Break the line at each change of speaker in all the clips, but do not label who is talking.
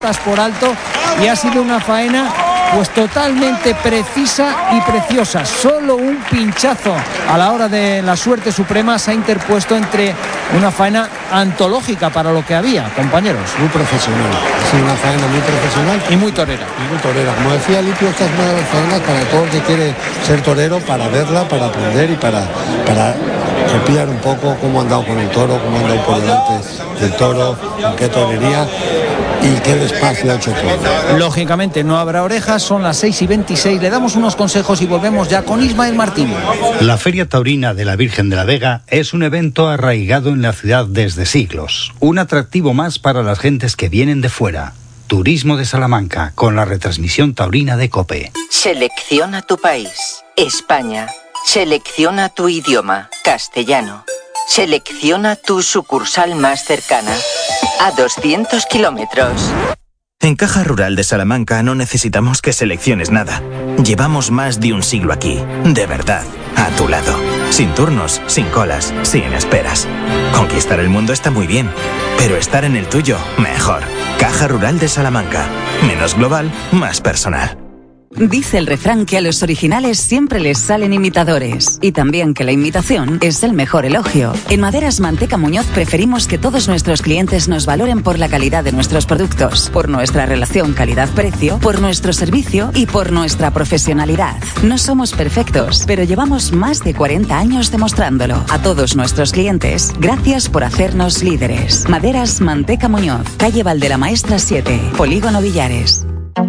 por alto, y ha sido una faena pues totalmente precisa y preciosa. Solo un pinchazo a la hora de la suerte suprema se ha interpuesto entre una faena antológica para lo que había, compañeros.
Muy profesional, ha sido una faena muy profesional
y muy torera.
Y muy torera. Como decía Lipio, esta es una de las faenas para todo el que quiere ser torero, para verla, para aprender y para copiar un poco cómo han dado con el toro, cómo han dado por delante del toro, en qué torería y qué despacio ha hecho todo.
Lógicamente no habrá orejas, son las 6:26, le damos unos consejos y volvemos ya con Ismael Martín.
La Feria Taurina de la Virgen de la Vega es un evento arraigado en la ciudad desde siglos, un atractivo más para las gentes que vienen de fuera. Turismo de Salamanca, con la retransmisión taurina de COPE.
Selecciona tu país, España. Selecciona tu idioma, castellano. Selecciona tu sucursal más cercana, a 200 kilómetros.
En Caja Rural de Salamanca no necesitamos que selecciones nada. Llevamos más de un siglo aquí, de verdad, a tu lado. Sin turnos, sin colas, sin esperas. Conquistar el mundo está muy bien, pero estar en el tuyo, mejor. Caja Rural de Salamanca. Menos global, más personal.
Dice el refrán que a los originales siempre les salen imitadores, y también que la imitación es el mejor elogio. En Maderas Manteca Muñoz preferimos que todos nuestros clientes nos valoren por la calidad de nuestros productos, por nuestra relación calidad-precio, por nuestro servicio y por nuestra profesionalidad. No somos perfectos, pero llevamos más de 40 años demostrándolo. A todos nuestros clientes, gracias por hacernos líderes. Maderas Manteca Muñoz, calle Valdela-Maestra 7, Polígono Villares.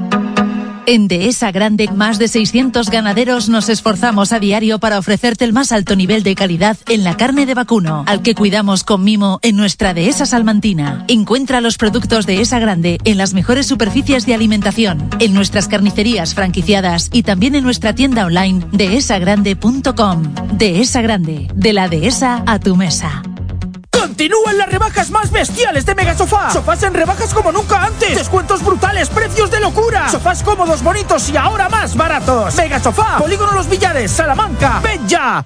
En Dehesa Grande, más de 600 ganaderos nos esforzamos a diario para ofrecerte el más alto nivel de calidad en la carne de vacuno, al que cuidamos con mimo en nuestra Dehesa Salmantina. Encuentra los productos Dehesa Grande en las mejores superficies de alimentación, en nuestras carnicerías franquiciadas y también en nuestra tienda online dehesagrande.com. Dehesa Grande, de la Dehesa a tu mesa.
Continúan las rebajas más bestiales de Megasofá. Sofás en rebajas como nunca antes. Descuentos brutales, precios de locura. Sofás cómodos, bonitos y ahora más baratos. Megasofá, Polígono Los Villares, Salamanca. ¡Ven ya!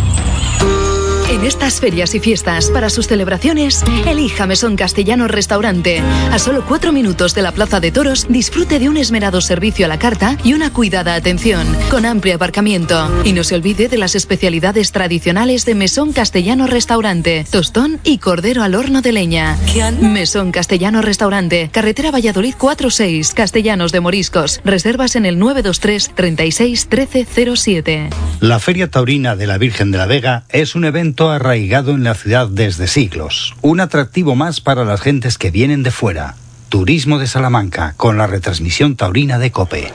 En estas ferias y fiestas, para sus celebraciones, elija Mesón Castellano Restaurante. A solo 4 minutos de la Plaza de Toros, disfrute de un esmerado servicio a la carta y una cuidada atención, con amplio aparcamiento. Y no se olvide de las especialidades tradicionales de Mesón Castellano Restaurante, tostón y cordero al horno de leña. Mesón Castellano Restaurante, carretera Valladolid 46, Castellanos de Moriscos. Reservas en el 923 36 13 07.
La Feria Taurina de la Virgen de la Vega es un evento arraigado en la ciudad desde siglos, un atractivo más para las gentes que vienen de fuera. Turismo de Salamanca, con la retransmisión taurina de COPE.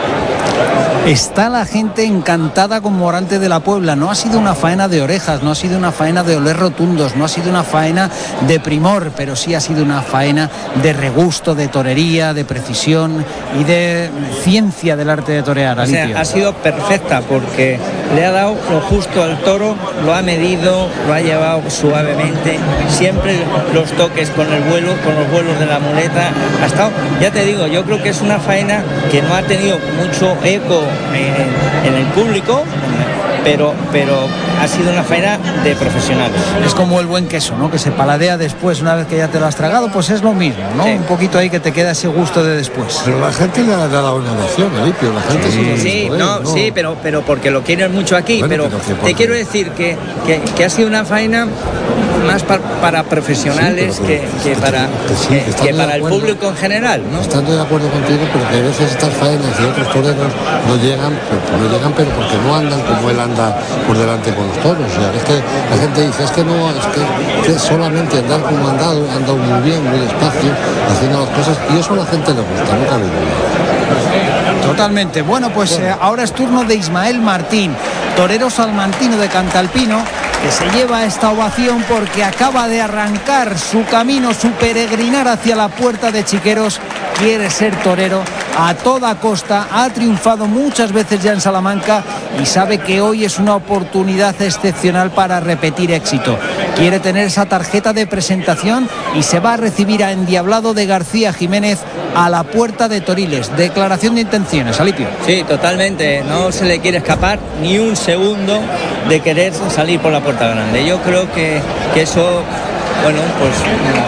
Está la gente encantada con Morante de la Puebla. No ha sido una faena de orejas, no ha sido una faena de oler rotundos, no ha sido una faena de primor, pero sí ha sido una faena de regusto, de torería, de precisión y de ciencia del arte de torear.
O sea, ha sido perfecta porque le ha dado lo justo al toro, lo ha medido, lo ha llevado suavemente, siempre los toques con el vuelo, con los vuelos de la muleta. Ha estado, ya te digo, yo creo que es una faena que no ha tenido mucho eco en el público, pero ha sido una faena de profesionales.
Es como el buen queso, ¿no? Que se paladea después, una vez que ya te lo has tragado, pues es lo mismo, ¿no? Sí. Un poquito ahí que te queda ese gusto de después.
Pero la gente le ha dado una lección, Alipio, la gente
sí, pero porque lo quieren mucho aquí, bueno, pero te quiero decir que ha sido una faena más para profesionales que para el público en general, ¿no?
Estoy de acuerdo contigo, pero que a veces estas faenas y otros toreros no llegan, pero porque no andan como él anda por delante con los toros. O sea, es que la gente dice, es que solamente andar como han andado muy bien, muy despacio, haciendo las cosas, y eso a la gente le gusta, no cabe duda.
Totalmente. Bueno, pues ahora es turno de Ismael Martín, torero salmantino de Cantalpino, que se lleva esta ovación porque acaba de arrancar su camino, su peregrinar hacia la puerta de Chiqueros. Quiere ser torero a toda costa, ha triunfado muchas veces ya en Salamanca y sabe que hoy es una oportunidad excepcional para repetir éxito. Quiere tener esa tarjeta de presentación y se va a recibir a Endiablado de García Jiménez a la puerta de Toriles. Declaración de intenciones, Alipio.
Sí, totalmente, no se le quiere escapar ni un segundo de querer salir por la puerta grande. Yo creo que eso, bueno, pues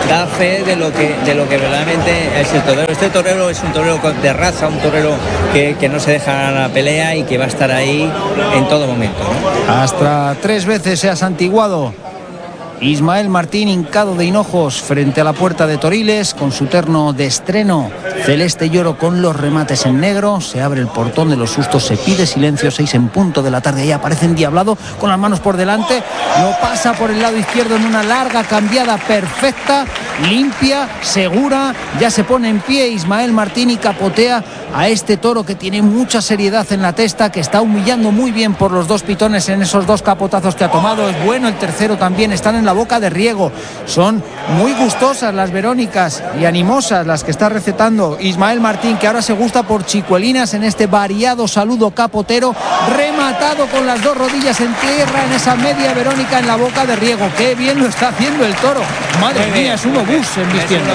da fe de lo que verdaderamente es el torero. Este torero es un torero de raza, un torero que no se deja la pelea y que va a estar ahí en todo momento, ¿no?
Hasta 3 veces se ha santiguado Ismael Martín, hincado de hinojos frente a la puerta de Toriles, con su terno de estreno celeste y oro con los remates en negro. Se abre el portón de los sustos, se pide silencio. 6 en punto de la tarde, ya aparece endiablado con las manos por delante, lo pasa por el lado izquierdo en una larga cambiada perfecta, limpia, segura. Ya se pone en pie Ismael Martín y capotea a este toro que tiene mucha seriedad en la testa, que está humillando muy bien por los 2 pitones en esos 2 capotazos que ha tomado. Es bueno el tercero también, están en la boca de riego. Son muy gustosas las Verónicas y animosas las que está recetando Ismael Martín, que ahora se gusta por chicuelinas en este variado saludo capotero, rematado con las 2 rodillas en tierra en esa media Verónica en la boca de riego. Qué bien lo está haciendo el toro, madre mía, es un obús embistiendo.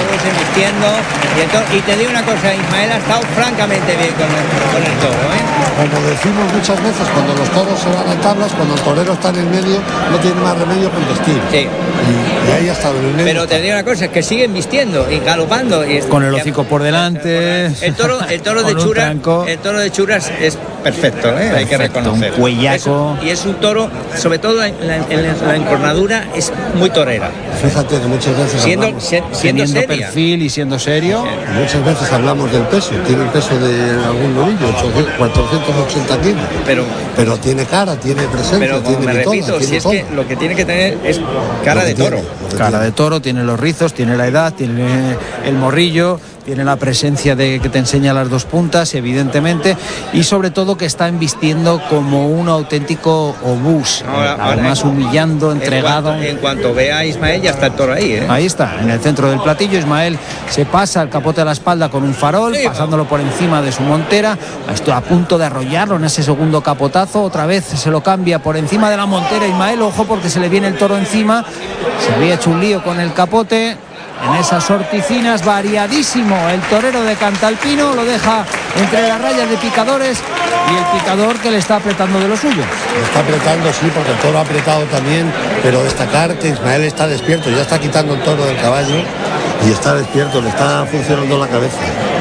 Y te digo una cosa, Ismael ha estado francamente bien con el toro, ¿eh?
Como decimos muchas veces, cuando los toros se van a tablas, cuando el torero está en el medio, no tiene más remedio que investir.
Sí.
Y ahí ha estado en el medio.
Pero te digo una cosa, es que siguen vistiendo y galopando.
Con el hocico por delante.
El toro de Churas es perfecto, ¿eh? Hay que reconocerlo.
Un cuellaco.
Y es un toro, sobre todo en la encornadura, es muy torera.
Fíjate que muchas veces
siendo seria.
Perfil y siendo serio.
Muchas veces hablamos del peso. Tiene el peso de algún novillo, 480 kilos. Pero tiene cara, tiene presencia,
pero
tiene
me repito,
todo,
si es todo. Que lo que tiene que tener es cara de toro.
Cara de toro, tiene los rizos, tiene la edad, tiene el morrillo, tiene la presencia de que te enseña las 2 puntas, evidentemente, y sobre todo que está embistiendo como un auténtico obús, además humillando, entregado.
En cuanto vea a Ismael, ya está el toro ahí, ¿eh?
Ahí está, en el centro del platillo. Ismael se pasa el capote a la espalda con un farol, pasándolo por encima de su montera, a punto de arrollarlo en ese segundo capotazo. Otra vez se lo cambia por encima de la montera Ismael, ojo, porque se le viene el toro encima. Se había hecho un lío con el capote en esas horticinas, variadísimo el torero de Cantalpino, lo deja entre las rayas de picadores y el picador que le está apretando de lo suyo.
Le está apretando, sí, porque el toro ha apretado también, pero destacar que Ismael está despierto, ya está quitando el toro del caballo y está despierto, le está funcionando la cabeza.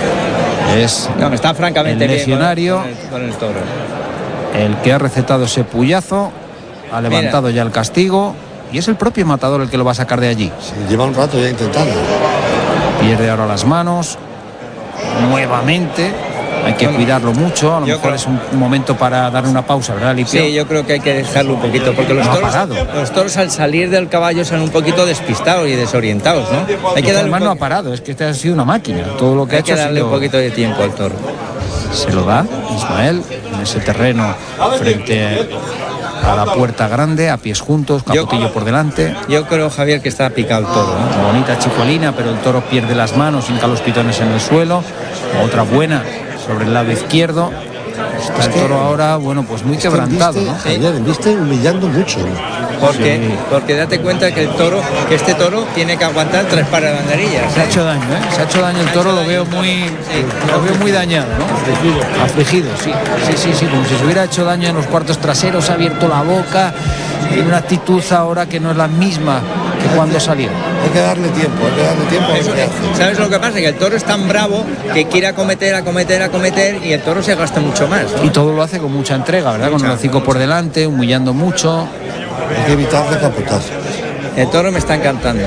Está francamente
el lesionario
bien con el toro.
El que ha recetado ese puyazo, ha levantado ya el castigo. Y es el propio matador el que lo va a sacar de allí.
Sí, lleva un rato ya intentando.
Pierde ahora las manos. Nuevamente. Hay que cuidarlo mucho. A lo mejor es un momento para darle una pausa, ¿verdad, Lipio?
Sí, yo creo que hay que dejarlo un poquito. Porque los toros al salir del caballo son un poquito despistados y desorientados, ¿no?
Hay que darle no ha parado. Es que este ha sido una máquina. Todo lo que ha hecho
hay que darle un poquito de tiempo al toro.
Se lo da Ismael en ese terreno frente a la puerta grande, a pies juntos, capotillo por delante.
Yo creo, Javier, que está picado el toro, ¿no?
Bonita chicolina, pero el toro pierde las manos, hinca los pitones en el suelo. Otra buena sobre el lado izquierdo. Está el toro ahora, bueno, pues muy quebrantado, ¿no?
Javier, viste humillando mucho.
Porque date cuenta que este toro tiene que aguantar 3 pares de banderillas.
Se ha hecho daño, ¿eh? Se ha hecho daño el toro, lo veo muy dañado, ¿no? Afligido, sí, como si se hubiera hecho daño en los cuartos traseros, ha abierto la boca, tiene una actitud ahora que no es la misma que cuando salió.
Hay que darle tiempo, a ver qué hace.
¿Sabes lo que pasa? Que el toro es tan bravo que quiere acometer y el toro se gasta mucho más, ¿no?
Y todo lo hace con mucha entrega, ¿verdad? Con el hocico por delante, humillando mucho.
Hay que evitarle capotazos.
El toro me está encantando.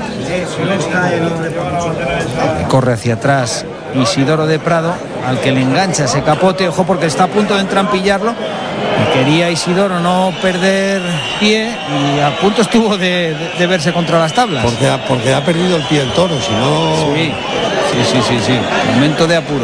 Corre hacia atrás Isidoro de Prado, al que le engancha ese capote, ojo, porque está a punto de entrampillarlo. Y quería Isidoro no perder pie y a punto estuvo de verse contra las tablas.
Porque ha perdido el pie el toro, si no...
Sí. Momento de apuro.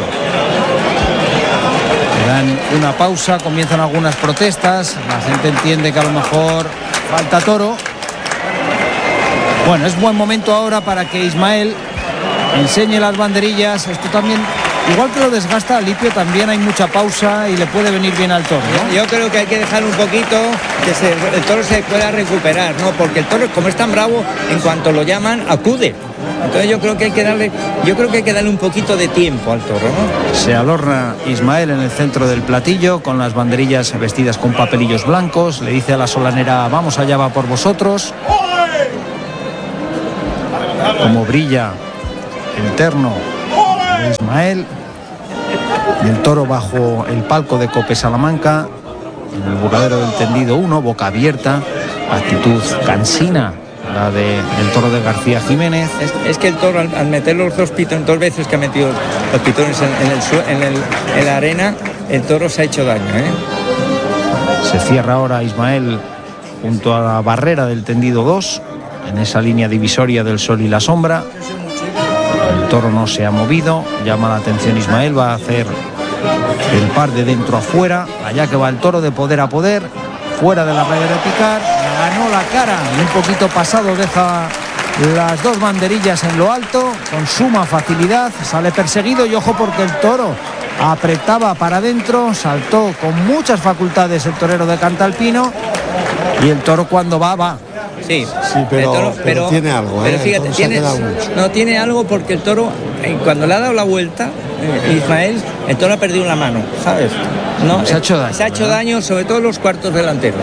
Dan una pausa, comienzan algunas protestas, la gente entiende que a lo mejor falta toro. Bueno, es buen momento ahora para que Ismael enseñe las banderillas. Esto también, igual que lo desgasta a Lipio, también hay mucha pausa y le puede venir bien al toro, ¿no?
Yo creo que hay que dejar un poquito que el toro se pueda recuperar, ¿no? Porque el toro, como es tan bravo, en cuanto lo llaman, acude. Entonces yo creo que hay que darle un poquito de tiempo al toro, ¿no?
Se alorna Ismael en el centro del platillo con las banderillas vestidas con papelillos blancos. Le dice a la solanera: vamos allá, va por vosotros. cómo brilla el terno de Ismael. Y el toro bajo el palco de Cope Salamanca, en el burladero del tendido 1, boca abierta, actitud cansina, la del toro de García Jiménez.
Es que el toro, al meter los dos pitones, 2 veces que ha metido los pitones en la arena, el toro se ha hecho daño,
Se cierra ahora Ismael junto a la barrera del tendido 2, en esa línea divisoria del sol y la sombra. El toro no se ha movido, llama la atención Ismael, va a hacer el par de dentro a fuera, allá que va el toro de poder a poder, fuera de la raya de picar, ganó la cara y un poquito pasado deja las 2 banderillas en lo alto, con suma facilidad, sale perseguido y ojo porque el toro apretaba para adentro, saltó con muchas facultades el torero de Cantalpino y el toro cuando va.
Sí,
pero tiene algo,
pero fíjate, tiene algo porque el toro, cuando le ha dado la vuelta, Ismael, el toro ha perdido una mano, ¿sabes? No,
se ha hecho daño.
Se ha hecho daño, sobre todo en los cuartos delanteros.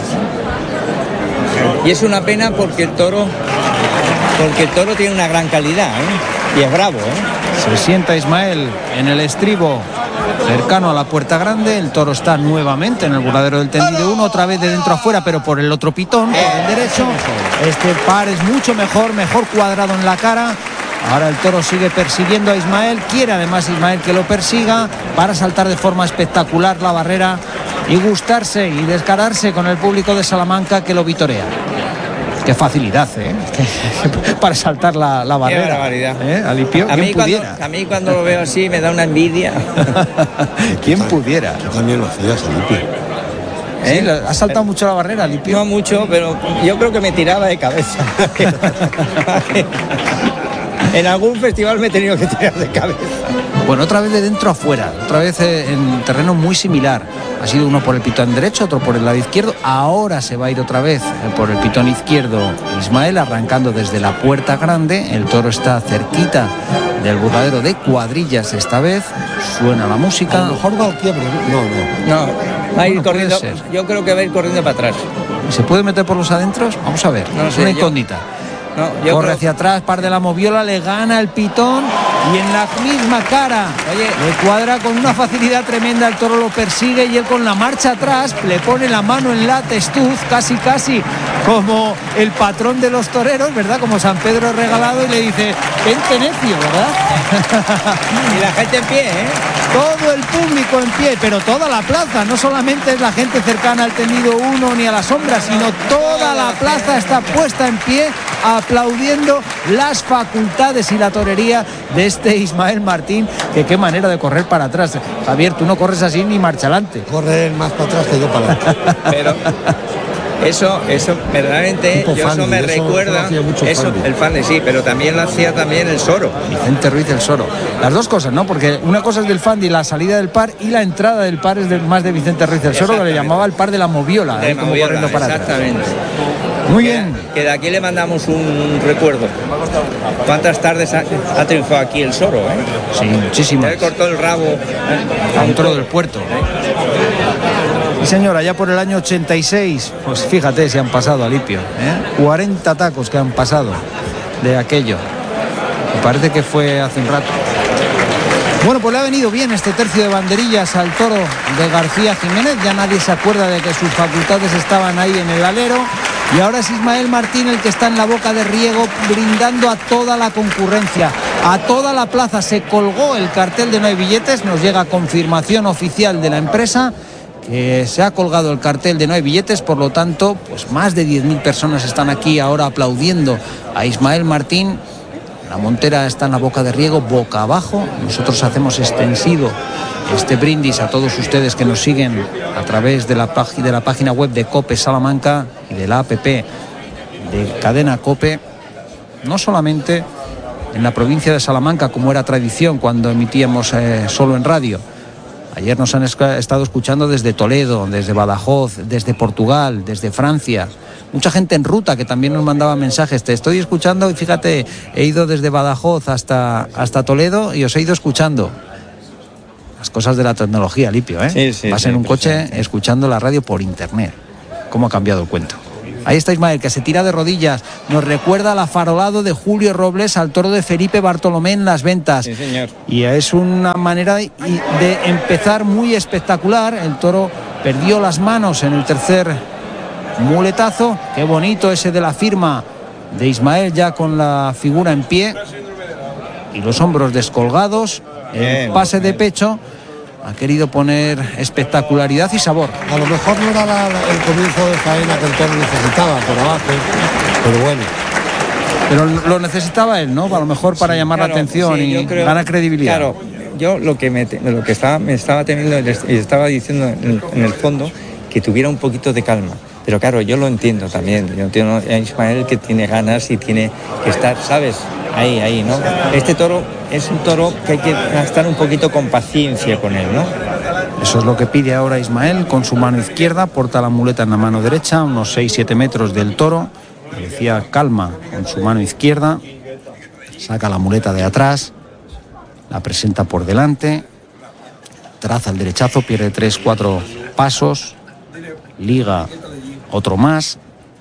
Y es una pena porque el toro tiene una gran calidad, y es bravo,
Se sienta Ismael en el estribo cercano a la puerta grande. El toro está nuevamente en el burladero del tendido 1, otra vez de dentro a fuera, pero por el otro pitón, por el derecho. Este par es mucho mejor cuadrado en la cara. Ahora el toro sigue persiguiendo a Ismael, quiere además Ismael que lo persiga para saltar de forma espectacular la barrera y gustarse y descararse con el público de Salamanca que lo vitorea. Qué facilidad, para saltar la barrera.
Qué barbaridad.
Alipio,
a mí cuando lo veo así me da una envidia.
¿Quién pudiera?
Yo también lo hacías, Alipio.
Sí, ¿has saltado mucho la barrera, Alipio?
No mucho, pero yo creo que me tiraba de cabeza. En algún festival me he tenido que tirar de cabeza.
Bueno, otra vez de dentro a fuera, otra vez en terreno muy similar. Ha sido uno por el pitón derecho, otro por el lado izquierdo. Ahora se va a ir otra vez por el pitón izquierdo Ismael, arrancando desde la puerta grande. El toro está cerquita del burladero de Cuadrillas esta vez. Suena la música.
A lo mejor va al quiebre.
No, va a ir corriendo. Yo creo que va a ir corriendo para atrás.
¿Se puede meter por los adentros? Vamos a ver. No es una incógnita. Corre hacia atrás, par de la moviola, le gana el pitón y en la misma cara le cuadra con una facilidad tremenda, el toro lo persigue y él con la marcha atrás le pone la mano en la testuz, casi como el patrón de los toreros, ¿verdad? Como San Pedro regalado, y le dice, vente necio, ¿verdad?
Y la gente en pie,
Todo el público en pie, pero toda la plaza, no solamente es la gente cercana al tendido 1 ni a la sombra, sino toda la plaza está puesta en pie aplaudiendo las facultades y la torería de este Ismael Martín, que qué manera de correr para atrás. Javier, tú no corres así ni marcha adelante.
Corre más para atrás que yo para adelante.
Pero eso verdaderamente, eso me recuerda, el fan sí, pero también lo hacía también el Soro.
Vicente Ruiz el Soro. Las dos cosas, ¿no? Porque una cosa es del Fandi, la salida del par, y la entrada del par es más de Vicente Ruiz el Soro, que le llamaba el par de la moviola. Como corriendo para
exactamente.
Atrás. Muy bien.
Que de aquí le mandamos un recuerdo. ¿Cuántas tardes ha triunfado aquí el Soro?
Sí, muchísimas.
Le cortó el rabo
a un toro del puerto. Y señora, ya por el año 86, pues fíjate si han pasado, Alipio, 40 tacos que han pasado de aquello. Me parece que fue hace un rato. Bueno, pues le ha venido bien este tercio de banderillas al toro de García Jiménez. Ya nadie se acuerda de que sus facultades estaban ahí en el alero. Y ahora es Ismael Martín el que está en la boca de riego, brindando a toda la concurrencia, a toda la plaza. Se colgó el cartel de no hay billetes, nos llega confirmación oficial de la empresa que se ha colgado el cartel de no hay billetes, por lo tanto, pues más de 10.000 personas están aquí ahora aplaudiendo a Ismael Martín. La montera está en la boca de riego, boca abajo. Nosotros hacemos extensivo este brindis a todos ustedes que nos siguen a través de la página web de Cope Salamanca y de la app de Cadena Cope, no solamente en la provincia de Salamanca, como era tradición cuando emitíamos solo en radio. Ayer nos han estado escuchando desde Toledo, desde Badajoz, desde Portugal, desde Francia. Mucha gente en ruta que también nos mandaba mensajes. Te estoy escuchando y fíjate, he ido desde Badajoz hasta Toledo y os he ido escuchando. Las cosas de la tecnología, Lipio,
Sí,
vas en un coche escuchando la radio por internet. ¿Cómo ha cambiado el cuento? Ahí está Ismael, que se tira de rodillas. Nos recuerda al afarolado de Julio Robles al toro de Felipe Bartolomé en Las Ventas.
Sí, señor.
Y es una manera de empezar muy espectacular. El toro perdió las manos en el tercer muletazo. Qué bonito ese de la firma de Ismael, ya con la figura en pie y los hombros descolgados. El pase de pecho ha querido poner espectacularidad y sabor.
A lo mejor no era el comienzo de faena que el toro necesitaba por abajo, pero bueno.
Pero lo necesitaba él, ¿no? A lo mejor para llamar la atención y ganar credibilidad.
Claro, yo lo que me estaba teniendo y estaba diciendo en el fondo, que tuviera un poquito de calma. Pero claro, yo lo entiendo también. Yo entiendo a Ismael, que tiene ganas y tiene que estar, ¿sabes? Ahí, ¿no? Este toro es un toro que hay que estar un poquito con paciencia con él, ¿no?
Eso es lo que pide ahora Ismael con su mano izquierda. Porta la muleta en la mano derecha, unos 6-7 metros del toro. Decía calma con su mano izquierda. Saca la muleta de atrás. La presenta por delante. Traza el derechazo, pierde 3-4 pasos. Liga otro más.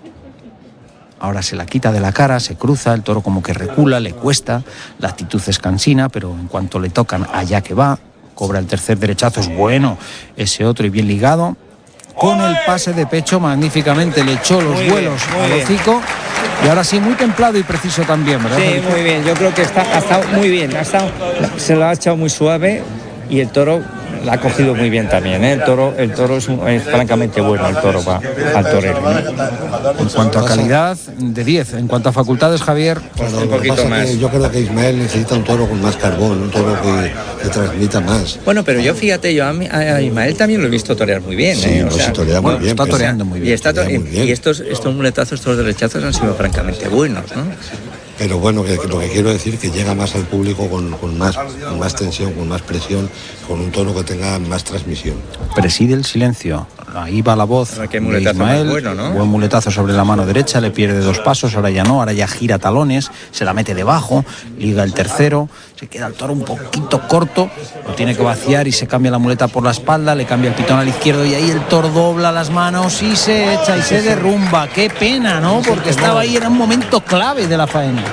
Ahora se la quita de la cara, se cruza, el toro como que recula, le cuesta, la actitud es cansina, pero en cuanto le tocan, allá que va. Cobra el tercer derechazo, es bueno ese otro y bien ligado. Con el pase de pecho magníficamente le echó los vuelos al hocico. Y ahora sí, muy templado y preciso también, ¿verdad?
Sí, muy bien, yo creo que ha estado muy bien, se lo ha echado muy suave y el toro la ha cogido muy bien también, ¿eh? El toro es francamente bueno, el toro va al torero, ¿no?
En cuanto a calidad, de 10. En cuanto a facultades, Javier,
pues un poquito más. Yo creo que Ismael necesita un toro con más carbón, un toro que transmita más.
Bueno, pero yo fíjate, a Ismael también lo he visto torear muy bien,
sí,
¿eh?
O sea, torea muy bien,
está toreando muy bien.
Y estos muletazos, estos derechazos han sido francamente buenos, ¿no?
Pero bueno, que lo que quiero decir, que llega más al público con más tensión, con más presión, con un tono que tenga más transmisión.
Preside el silencio. Ahí va la voz de Ismael.
Bueno, ¿no?
Buen muletazo sobre la mano derecha, le pierde 2 pasos, ahora ya no, ahora ya gira talones, se la mete debajo, liga el tercero, se queda el toro un poquito corto, lo tiene que vaciar y se cambia la muleta por la espalda, le cambia el pitón al izquierdo y ahí el toro dobla las manos y se echa y se derrumba. Qué pena, ¿no? Porque estaba ahí, era un momento clave de la faena.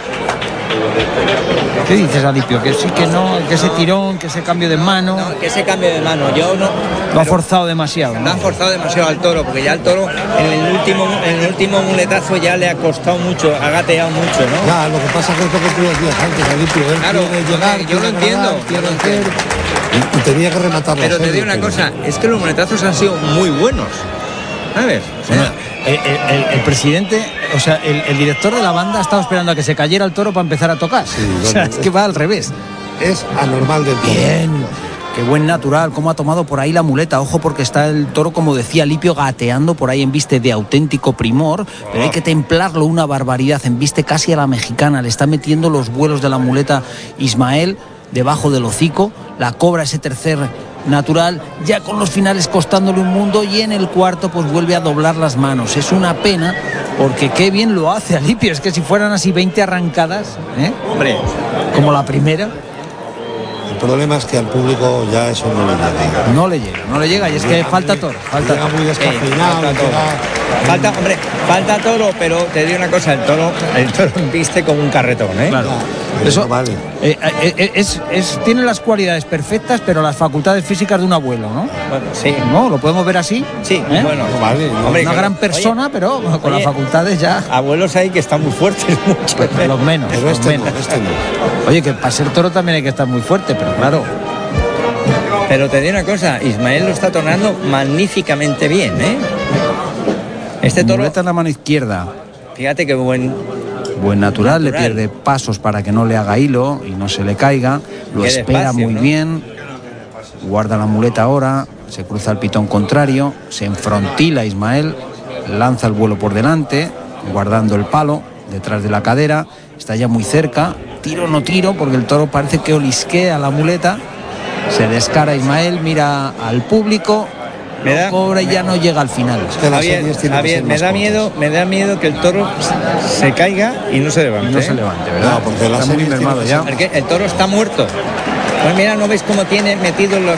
¿Qué dices, Alipio? Que sí, que no, que ese tirón, que ese cambio de mano.
No, que ese cambio de mano, yo no.
Lo ha forzado demasiado, ¿no?
Lo ha forzado demasiado al toro, porque ya el toro en el último muletazo ya le ha costado mucho, ha gateado mucho, ¿no?
Ya, lo que pasa es que es lo que tú decías antes, Alipio, él quiere llegar,
yo lo entiendo.
Quiere hacer, y tenía que rematarlo.
Pero te digo una cosa, es que los muletazos han sido muy buenos, ¿sabes? O sea,
el presidente, o sea, el director de la banda ha estado esperando a que se cayera el toro para empezar a tocar. Sí, bueno, o sea, es que va al revés.
Es anormal del todo.
Bien, qué buen natural, cómo ha tomado por ahí la muleta. Ojo, porque está el toro, como decía Lipio, gateando por ahí en viste de auténtico primor, pero hay que templarlo una barbaridad, en viste casi a la mexicana. Le está metiendo los vuelos de la muleta Ismael debajo del hocico, la cobra ese tercer natural, ya con los finales costándole un mundo, y en el cuarto pues vuelve a doblar las manos. Es una pena, porque qué bien lo hace Alipio, es que si fueran así 20 arrancadas,
hombre,
como la primera.
El problema es que al público ya eso no le llega.
No le llega, y es que falta toro.
Llega muy descafeinado.
Falta toro, pero te digo una cosa, el toro viste como un carretón, ¿eh?
Claro. Eso vale. Tiene las cualidades perfectas, pero las facultades físicas de un abuelo, ¿no?
Bueno, sí.
¿No? ¿Lo podemos ver así?
Sí, bueno,
vale.
Hombre, una gran persona, pero con las facultades ya.
Abuelos hay que están muy fuertes, mucho.
Pues, los menos.
Pero este no.
Oye, que para ser toro también hay que estar muy fuerte, pero claro.
Pero te digo una cosa, Ismael lo está tornando magníficamente bien, ¿eh? Este toro
muleta en la mano izquierda.
Fíjate qué buen
natural, le pierde pasos para que no le haga hilo y no se le caiga, lo espera despacio, muy bien, guarda la muleta ahora, se cruza el pitón contrario, se enfrontila Ismael, lanza el vuelo por delante, guardando el palo detrás de la cadera, está ya muy cerca, tiro o no tiro, porque el toro parece que olisquea la muleta, se descara Ismael, mira al público, cobra y ya no llega al final.
Javier, me da miedo que el toro se caiga y no se levante.
¿Verdad?
No, porque
está muy mermado ya.
Porque el toro está muerto. Pues mira, ¿no ves cómo tiene metidos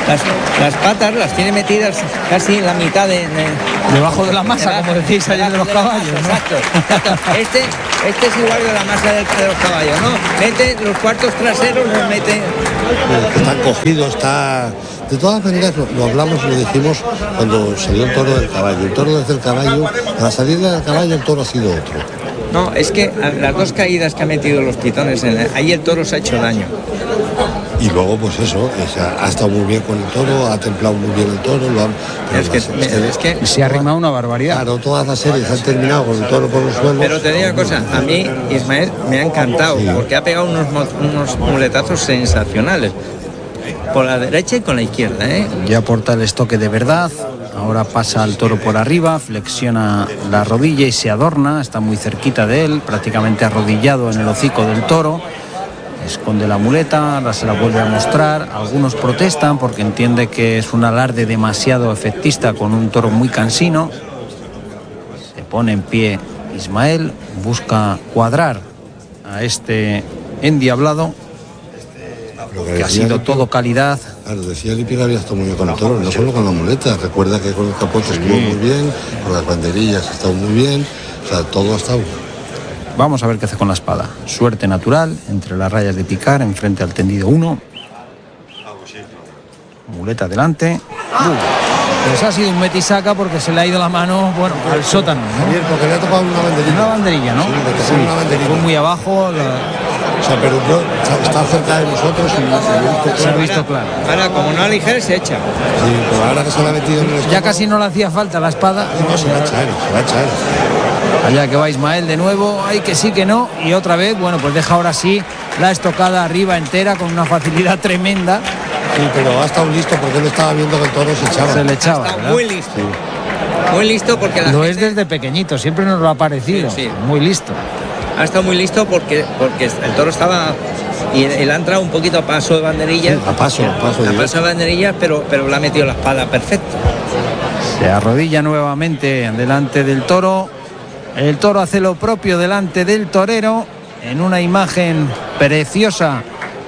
Las patas las tiene metidas casi en la mitad
debajo de la masa, como decís ayer de los caballos, ¿no?
Exacto. Este es igual de la masa de los caballos, ¿no? Mete los cuartos traseros, los mete...
Está cogido, está... De todas maneras, lo hablamos y lo dijimos cuando salió el toro del caballo. El toro desde el caballo, a la salida del caballo el toro ha sido otro.
No, es que las dos caídas que ha metido los pitones, ahí el toro se ha hecho daño.
Y luego, pues eso, ha estado muy bien con el toro, ha templado muy bien el toro.
Es que se ha arrimado una barbaridad.
Claro, todas las series han terminado con el toro por los suelos.
Pero te digo una cosa, a mí Ismael me ha encantado, porque ha pegado unos muletazos sensacionales. Por la derecha y con la izquierda, ¿eh?
Ya aporta el estoque de verdad. Ahora pasa al toro por arriba, flexiona la rodilla y se adorna. Está muy cerquita de él, prácticamente arrodillado en el hocico del toro. Esconde la muleta, ahora se la vuelve a mostrar. Algunos protestan porque entiende que es un alarde demasiado efectista con un toro muy cansino. Se pone en pie Ismael, busca cuadrar a este endiablado, que ha sido todo calidad.
Claro, decía Lipi que había estado muy bien con el toro, no solo con la muleta. Recuerda que con el capote estuvo muy bien, con las banderillas ha estado muy bien, o sea, todo ha estado.
Vamos a ver qué hace con la espada. Suerte natural, entre las rayas de picar, enfrente al tendido 1. Muleta adelante. Pues ha sido un metisaca porque se le ha ido la mano, bueno, al sótano, ¿no?
Bien, porque le ha tocado una banderilla.
Una banderilla, ¿no?
Sí, le tocó una banderilla.
Fue muy abajo.
O sea, pero está cerca de nosotros y
se ha visto claro.
Ahora, como no aligere, se echa.
Sí, pero ahora que se la ha metido en el estómago,
ya casi no le hacía falta la espada.
No, se va a echar.
Allá que va Ismael de nuevo, ay que sí que no, y otra vez, bueno, pues deja ahora sí la estocada arriba entera con una facilidad tremenda.
Sí, pero ha estado listo porque él estaba viendo que el toro se echaba.
Se le echaba,
Está muy listo. Sí. Muy listo porque
lo es desde pequeñito, siempre nos lo ha parecido. Sí. Muy listo.
Ha estado muy listo porque el toro estaba... Y él ha entrado un poquito a paso de banderillas.
Sí, a paso
de banderillas, pero le ha metido la espada perfecto.
Se arrodilla nuevamente delante del toro. El toro hace lo propio delante del torero en una imagen preciosa.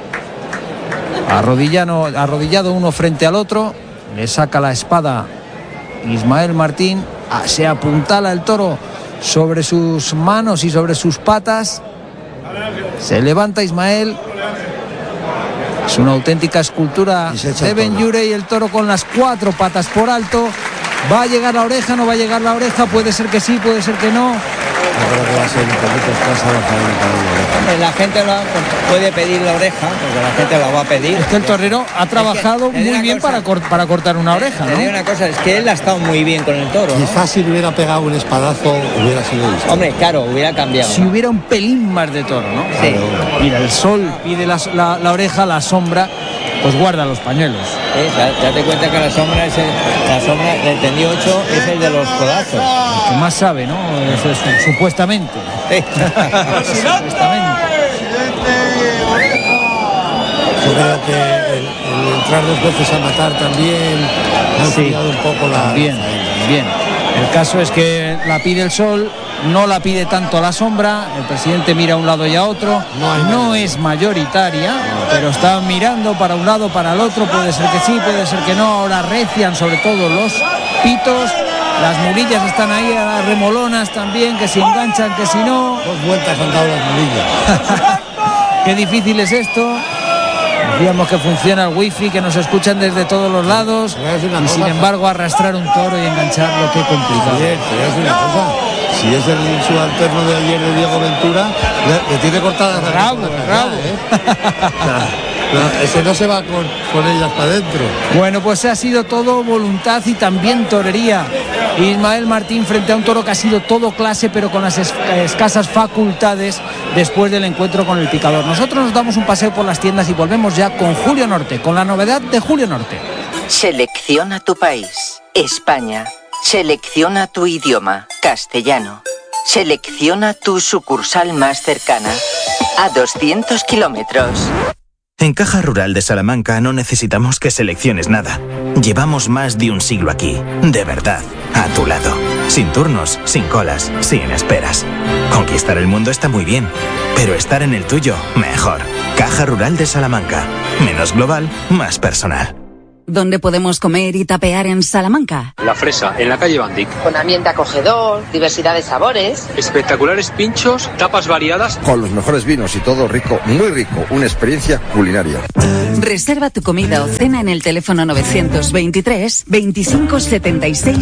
Arrodillado uno frente al otro. Le saca la espada Ismael Martín. Se apuntala el toro sobre sus manos y sobre sus patas. Se levanta Ismael. Es una auténtica escultura de Ben-Yure y el toro con las 4 patas por alto. ¿Va a llegar la oreja? ¿No va a llegar la oreja? Puede ser que sí, puede ser que no.
Creo que va a ser un poquito escasa
la gente puede pedir la oreja, porque la gente la va a pedir.
Es que el torero ha trabajado muy bien para cortar una oreja, ¿no?
Te digo una cosa, es que él ha estado muy bien con el toro, ¿no?
Quizás si le hubiera pegado un espadazo hubiera sido distinto.
Hombre, claro, hubiera cambiado.
Si hubiera un pelín más de toro, ¿no?
Sí.
Mira, el sol pide la oreja, la sombra pues guarda los pañuelos.
Ya te cuenta que la sombra del tendido 8 es el de los codazos.
El que más sabe, ¿no? Eso es supuestamente. Supuestamente.
Yo creo que el entrar 2 veces a matar también ha enfriado un poco la...
También. El caso es que la pide el sol, no la pide tanto la sombra, el presidente mira a un lado y a otro, no es mayoritaria, pero está mirando para un lado, para el otro, puede ser que sí, puede ser que no, ahora recian sobre todo los pitos, las murillas están ahí, a las remolonas también, que se enganchan, que si no...
2 vueltas han dado las murillas.
Qué difícil es esto. Decíamos que funciona el wifi, que nos escuchan desde todos los lados y sin embargo arrastrar un toro y engancharlo, qué complicado.
Si es el subalterno de ayer de Diego Ventura, le tiene cortada la
rabo.
Ese no se va con ellas para adentro.
Bueno, pues ha sido todo voluntad y también torería. Ismael Martín frente a un toro que ha sido todo clase, pero con las escasas facultades después del encuentro con el picador. Nosotros nos damos un paseo por las tiendas y volvemos ya con Julio Norte, con la novedad de Julio Norte.
Selecciona tu país, España. Selecciona tu idioma, castellano. Selecciona tu sucursal más cercana, a 200 kilómetros.
En Caja Rural de Salamanca no necesitamos que selecciones nada. Llevamos más de un siglo aquí, de verdad, a tu lado. Sin turnos, sin colas, sin esperas. Conquistar el mundo está muy bien, pero estar en el tuyo, mejor. Caja Rural de Salamanca. Menos global, más personal.
¿Dónde podemos comer y tapear en Salamanca?
La Fresa, en la calle Bandic.
Con ambiente acogedor, diversidad de sabores.
Espectaculares pinchos, tapas variadas.
Con los mejores vinos y todo rico, muy rico. Una experiencia culinaria.
Reserva tu comida o cena en el teléfono 923 25 76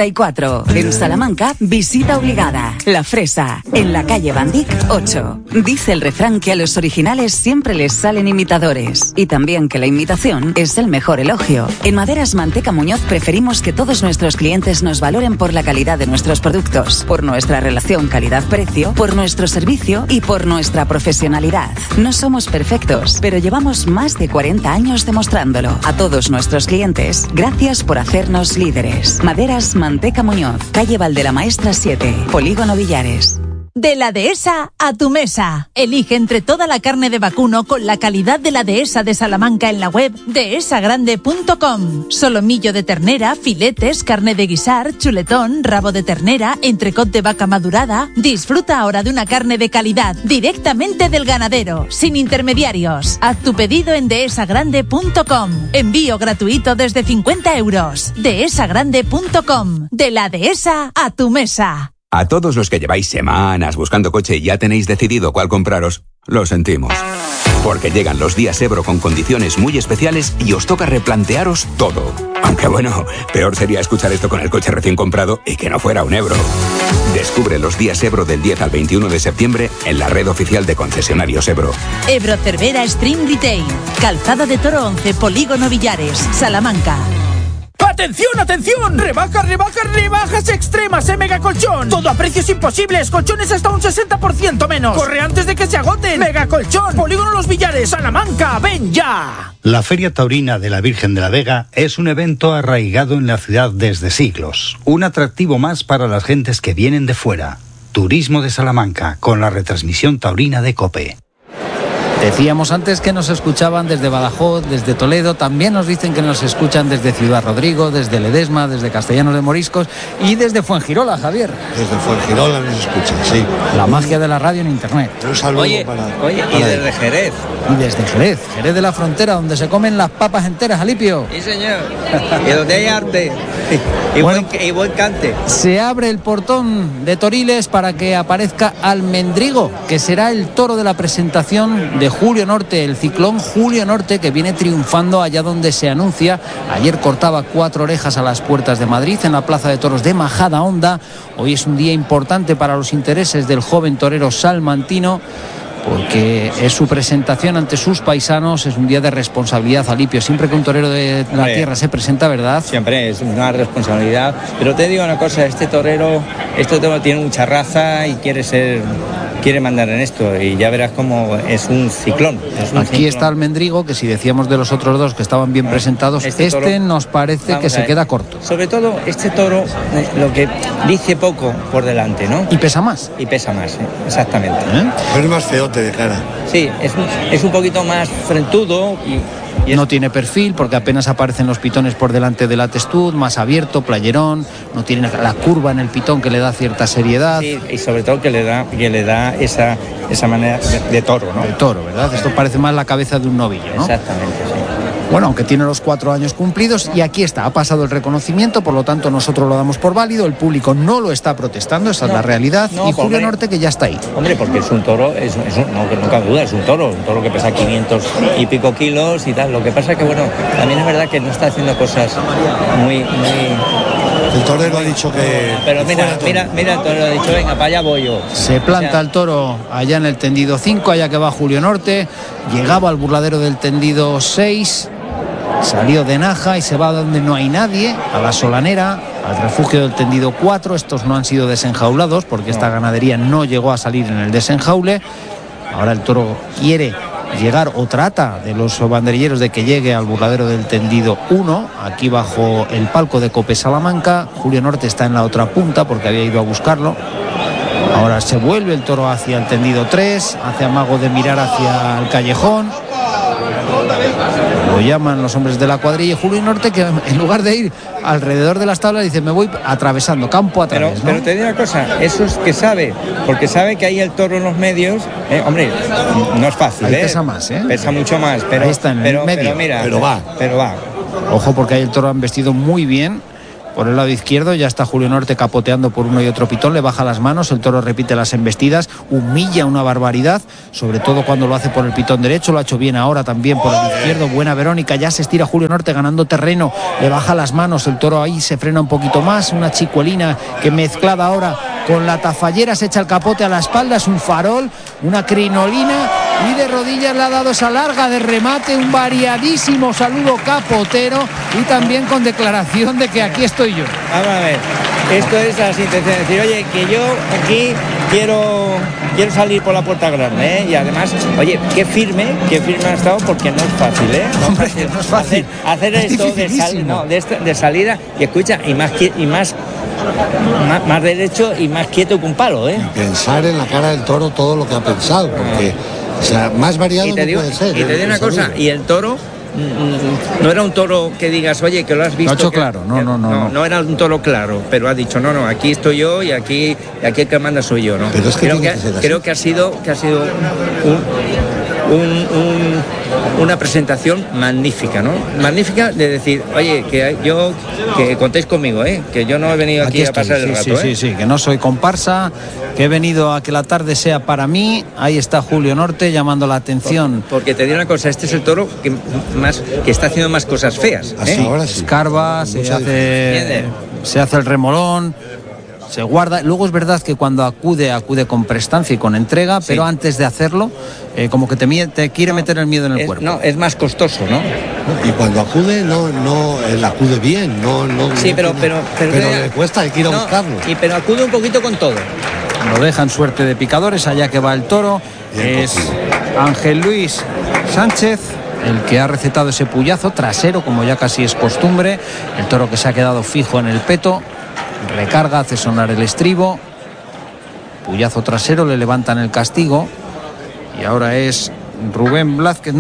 74. En Salamanca, visita obligada. La Fresa, en la calle Bandic 8. Dice el refrán que a los originales siempre les salen imitadores. Y también que la imitación es el mejor elogio. En Maderas Manteca Muñoz preferimos que todos nuestros clientes nos valoren por la calidad de nuestros productos, por nuestra relación calidad-precio, por nuestro servicio y por nuestra profesionalidad. No somos perfectos, pero llevamos más de 40 años demostrándolo. A todos nuestros clientes, gracias por hacernos líderes. Maderas Manteca Muñoz, calle Valdelamaestra 7, Polígono Villares.
De la Dehesa a tu mesa. Elige entre toda la carne de vacuno con la calidad de la Dehesa de Salamanca en la web dehesagrande.com. Solomillo de ternera, filetes, carne de guisar, chuletón, rabo de ternera, entrecot de vaca madurada. Disfruta ahora de una carne de calidad directamente del ganadero, sin intermediarios. Haz tu pedido en dehesagrande.com. Envío gratuito desde 50 euros. dehesagrande.com. De la Dehesa a tu mesa.
A todos los que lleváis semanas buscando coche y ya tenéis decidido cuál compraros, lo sentimos. Porque llegan los días Ebro con condiciones muy especiales y os toca replantearos todo. Aunque bueno, peor sería escuchar esto con el coche recién comprado y que no fuera un Ebro. Descubre los días Ebro del 10 al 21 de septiembre en la red oficial de concesionarios Ebro.
Ebro Cervera Stream Retail. Calzada de Toro 11, Polígono Villares, Salamanca.
¡Atención, atención! ¡Rebajas extremas en Megacolchón! Todo a precios imposibles, colchones hasta un 60% menos. Corre antes de que se agoten. Megacolchón, Polígono Los Villares, Salamanca, ven ya.
La Feria Taurina de la Virgen de la Vega es un evento arraigado en la ciudad desde siglos. Un atractivo más para las gentes que vienen de fuera. Turismo de Salamanca, con la retransmisión taurina de COPE.
Decíamos antes que nos escuchaban desde Badajoz, desde Toledo, también nos dicen que nos escuchan desde Ciudad Rodrigo, desde Ledesma, desde Castellanos de Moriscos y desde Fuengirola, Javier.
Desde Fuengirola nos escuchan, sí.
La magia de la radio en internet.
Un saludo y desde Jerez.
Y desde Jerez de la Frontera, donde se comen las papas enteras, Alipio.
Sí, señor. Y donde hay arte y buen cante.
Se abre el portón de Toriles para que aparezca Almendrigo, que será el toro de la presentación de Julio Norte, el ciclón Julio Norte, que viene triunfando allá donde se anuncia. Ayer cortaba 4 orejas a las puertas de Madrid, en la Plaza de Toros de Majadahonda. Hoy es un día importante para los intereses del joven torero salmantino, porque es su presentación ante sus paisanos, es un día de responsabilidad, Alipio. Siempre que un torero de la tierra se presenta, ¿verdad?
Siempre es una responsabilidad, pero te digo una cosa, este torero tiene mucha raza y quiere mandar en esto, y ya verás cómo es un ciclón.
Aquí está Almendrigo, que si decíamos de los otros dos que estaban bien presentados, este nos parece que se queda corto.
Sobre todo este toro, lo que dice poco por delante, ¿no?
Y pesa más.
Y pesa más, exactamente.
Pero es más feote de cara.
Sí, es un poquito más frentudo y
no tiene perfil porque apenas aparecen los pitones por delante de la testud, más abierto, playerón, no tiene la curva en el pitón que le da cierta seriedad.
Sí, y sobre todo que le da esa manera de toro, ¿no?
De toro, ¿verdad? Esto parece más la cabeza de un novillo, ¿no?
Exactamente, sí.
Bueno, aunque tiene los 4 años cumplidos, y aquí está, ha pasado el reconocimiento, por lo tanto nosotros lo damos por válido, el público no lo está protestando, esa es la realidad, y Julio Norte que ya está ahí.
Hombre, porque es un toro, no cabe duda, es un toro que pesa 500 y pico kilos y tal. Lo que pasa que, bueno, también es verdad que no está haciendo cosas muy...
El torero ha dicho que...
Pero mira, el torero ha dicho, venga, para allá voy yo.
Se planta el toro allá en el tendido 5, allá que va Julio Norte, llegaba al burladero del tendido 6... Salió de Naja y se va donde no hay nadie, a la Solanera, al refugio del tendido 4. Estos no han sido desenjaulados porque esta ganadería no llegó a salir en el desenjaule. Ahora el toro quiere llegar, o trata de los banderilleros de que llegue al burladero del tendido 1, aquí bajo el palco de Cope Salamanca. Julio Norte está en la otra punta porque había ido a buscarlo. Ahora se vuelve el toro hacia el tendido 3, hace amago de mirar hacia el callejón. Lo llaman los hombres de la cuadrilla, Julio Norte, que en lugar de ir alrededor de las tablas dice, me voy atravesando, campo a través.
Pero te digo una cosa, eso es que sabe, porque sabe que hay el toro en los medios, hombre, no es fácil.
Ahí pesa más,
pesa mucho más, pero
ahí está en el medio.
Pero mira,
pero va.
Ojo, porque ahí el toro han vestido muy bien. Por el lado izquierdo ya está Julio Norte capoteando por uno y otro pitón, le baja las manos, el toro repite las embestidas, humilla una barbaridad, sobre todo cuando lo hace por el pitón derecho, lo ha hecho bien ahora también por el izquierdo, buena Verónica, ya se estira Julio Norte ganando terreno, le baja las manos, el toro ahí se frena un poquito más, una chicuelina que mezclada ahora con la tafallera se echa el capote a la espalda, es un farol, una crinolina y de rodillas le ha dado esa larga de remate, un variadísimo saludo capotero y también con declaración de que aquí estoy yo.
Vamos a ver, esto es la intención de decir, oye, que yo aquí quiero salir por la puerta grande, ¿eh? Y además, oye, qué firme ha estado, porque no es fácil, ¿eh?
No es fácil.
Hacer esto de salida, y escucha, y más derecho y más quieto que un palo, ¿eh?
Y pensar en la cara del toro todo lo que ha pensado, porque o sea, más variado no puede ser.
Y te digo una cosa, y el toro no era un toro que digas, oye, que lo has visto.
Lo ha hecho claro,
no era un toro claro, pero ha dicho, no, aquí estoy yo y aquí el que manda soy yo, ¿no?
Pero es que
creo que ha sido una presentación magnífica, ¿no? Magnífica de decir, oye, que contéis conmigo, que yo no he venido aquí a pasar el rato.
Sí, que no soy comparsa, que he venido a que la tarde sea para mí. Ahí está Julio Norte llamando la atención.
Porque te digo una cosa, este es el toro que está haciendo más cosas feas.
Ahora sí.
Escarba, se hace el remolón, se guarda. Luego es verdad que cuando acude con prestancia y con entrega, pero antes de hacerlo, como que te quiere meter el miedo en el cuerpo.
No, es más costoso, ¿no?
Y cuando acude, él acude bien,
Sí, pero
le cuesta, hay que ir a buscarlo.
Pero acude un poquito con todo.
Lo dejan suerte de picadores, allá que va el toro. Es Ángel Luis Sánchez el que ha recetado ese puyazo trasero, como ya casi es costumbre. El toro que se ha quedado fijo en el peto, recarga, hace sonar el estribo, puyazo trasero, le levantan el castigo. Y ahora es Rubén Blázquez,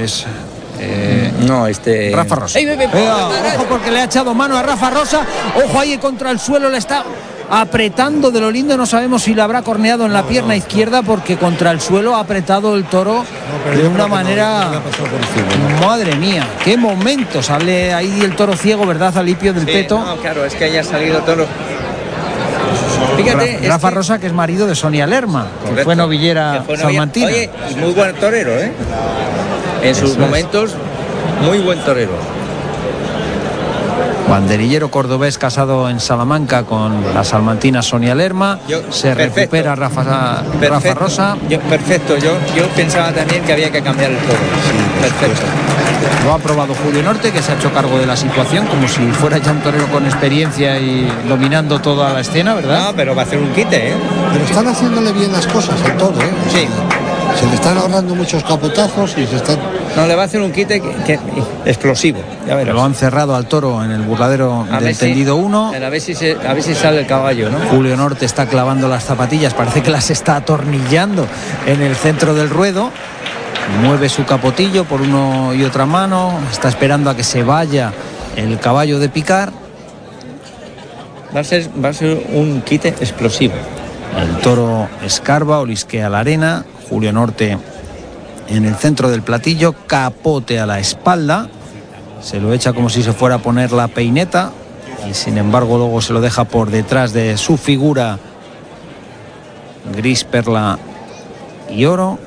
Rafa Rosa. Ojo, porque le ha echado mano a Rafa Rosa. Ojo, ahí contra el suelo le está apretando de lo lindo. No sabemos si le habrá corneado en la pierna izquierda, porque contra el suelo ha apretado el toro de una manera. Madre mía, qué momento. Sale ahí el toro ciego, ¿verdad, Alipio, del peto?
No, claro, es que haya salido toro. Fíjate,
Rafa Rosa, que es marido de Sonia Lerma, que fue novillera salmantina.
Oye, y muy buen torero, en sus momentos, muy buen torero.
Banderillero cordobés casado en Salamanca con la salmantina Sonia Lerma. Recupera Rafa Rosa.
Perfecto, yo pensaba también que había que cambiar el toro. Sí, perfecto.
Lo ha probado Julio Norte, que se ha hecho cargo de la situación como si fuera ya un torero con experiencia y dominando toda la escena, ¿verdad?
No, pero va a hacer un quite,
Pero están haciéndole bien las cosas al toro,
Sí.
Se le están ahorrando muchos capotazos y se están...
No, le va a hacer un quite que explosivo, ya verás.
Lo han cerrado al toro en el burladero del tendido 1.
A ver si sale el caballo, ¿no?
Julio Norte está clavando las zapatillas, parece que las está atornillando en el centro del ruedo. Mueve su capotillo por uno y otra mano, está esperando a que se vaya el caballo de picar.
Va a ser un quite explosivo.
El toro escarba, olisquea la arena. Julio Norte en el centro del platillo, capote a la espalda, se lo echa como si se fuera a poner la peineta y sin embargo luego se lo deja por detrás de su figura gris, perla y oro.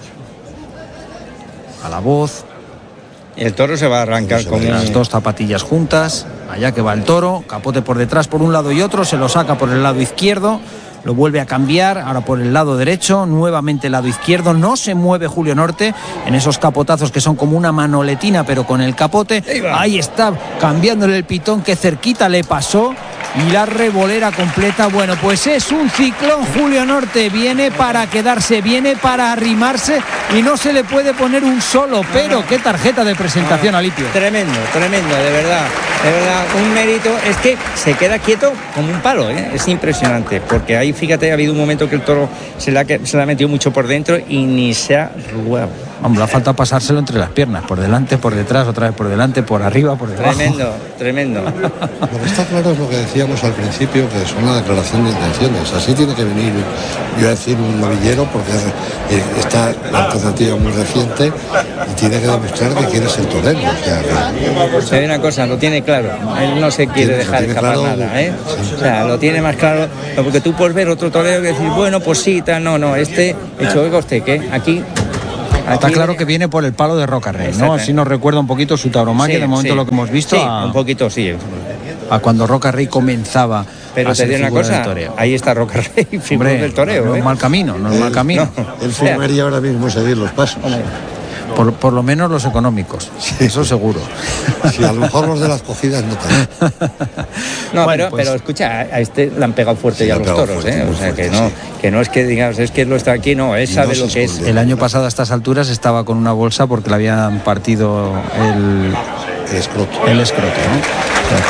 A la voz.
El toro se va a arrancar con
las dos zapatillas juntas. Allá que va el toro, capote por detrás por un lado y otro, se lo saca por el lado izquierdo, lo vuelve a cambiar, ahora por el lado derecho, nuevamente el lado izquierdo. No se mueve Julio Norte en esos capotazos que son como una manoletina, pero con el capote. Ahí está, cambiándole el pitón, que cerquita le pasó. Y la revolera completa. Bueno, pues es un ciclón. Julio Norte viene para quedarse, viene para arrimarse y no se le puede poner un solo pero. Qué tarjeta de presentación, Alipio.
Tremendo, de verdad, un mérito. Es que se queda quieto como un palo, es impresionante, porque ahí, fíjate, ha habido un momento que el toro se le ha metido mucho por dentro y ni se ha
Hombre, ha faltado pasárselo entre las piernas, por delante, por detrás, otra vez por delante, por arriba, por debajo.
Tremendo.
Lo que está claro es lo que decíamos al principio, que es una declaración de intenciones. Así tiene que venir, yo voy a decir, un novillero, porque está la alternativa muy reciente y tiene que demostrar que quiere ser torero. O sea,
hay una cosa, lo tiene claro. Él no se quiere dejar escapar claro, nada, ¿eh? Sí. O sea, lo tiene más claro. Porque tú puedes ver otro torero que decir, bueno, pues sí, no, hecho, oiga usted, ¿qué? Aquí
está claro que viene por el palo de Roca Rey, ¿no? Así nos recuerda un poquito su tauromaquia, de momento lo que hemos visto.
Sí, un poquito, sí.
A cuando Roca Rey comenzaba.
Pero te digo una cosa, ahí está Roca Rey, figura del toreo.
No es mal camino, no es mal camino.
Él firmaría ahora mismo seguir los pasos.
Por lo menos los económicos, sí. Eso seguro.
Sí, a lo mejor los de las cogidas no tanto.
No, bueno, pero escucha, a este le han pegado fuerte ya los toros, fuerte, o sea, fuerte, que no es que digamos, es que lo está aquí, no, él sabe lo que es.
El año pasado a estas alturas estaba con una bolsa porque le habían partido el escroto, ¿no? O sea,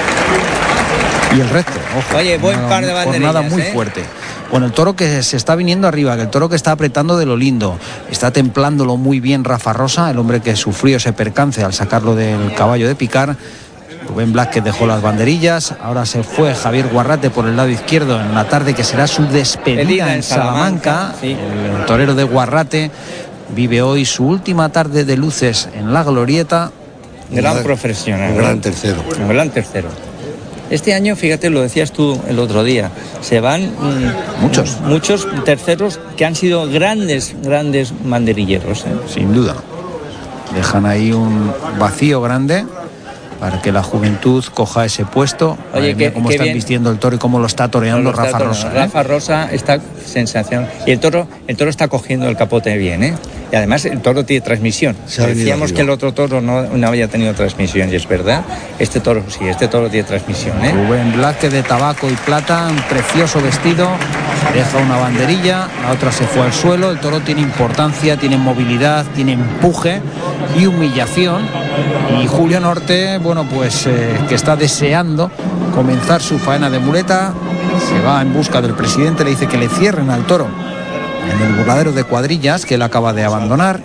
y el recto, ojo.
Oye, buen par de banderillas,
nada muy fuerte. Bueno, el toro que se está viniendo arriba, que el toro que está apretando de lo lindo, está templándolo muy bien Rafa Rosa, el hombre que sufrió ese percance al sacarlo del caballo de picar. Rubén Blázquez dejó las banderillas, ahora se fue Javier Guarrate por el lado izquierdo en la tarde que será su despedida en Salamanca. Sí. El torero de Guarrate vive hoy su última tarde de luces en la glorieta.
Gran profesional.
Un gran tercero.
Un gran tercero. Este año, fíjate, lo decías tú el otro día, se van muchos terceros que han sido grandes banderilleros.
Sin duda. Dejan ahí un vacío grande para que la juventud coja ese puesto.
Oye,
cómo están vistiendo el toro y cómo lo está toreando Rafa Rosa.
Rafa Rosa está sensacional. Y el toro está cogiendo el capote bien, ¿eh? Y además el toro tiene transmisión. Decíamos que el otro toro no había tenido transmisión, y es verdad. Este toro tiene transmisión, ¿eh?
Rubén Blázquez de tabaco y plata, un precioso vestido, deja una banderilla, la otra se fue al suelo. El toro tiene importancia, tiene movilidad, tiene empuje y humillación. Y Julio Norte, bueno, pues que está deseando comenzar su faena de muleta, se va en busca del presidente, le dice que le cierren al toro en el burladero de Cuadrillas que él acaba de abandonar.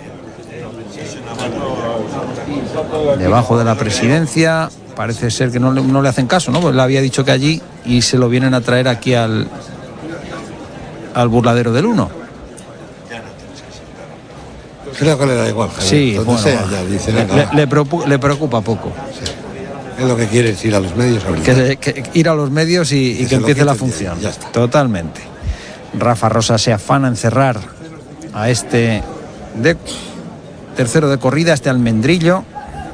Debajo de la presidencia parece ser que no le hacen caso, ¿no? Pues le había dicho que allí, y se lo vienen a traer aquí al burladero del 1.
Creo que le da igual, Javier.
Sí, bueno,
sea, ya, dice,
le preocupa poco.
Sí. Es lo que quiere, es ir a los medios.
Que ir a los medios y que empiece la función.
Ya está.
Totalmente. Rafa Rosa se afana en cerrar a este tercero de corrida, este Almendrigo,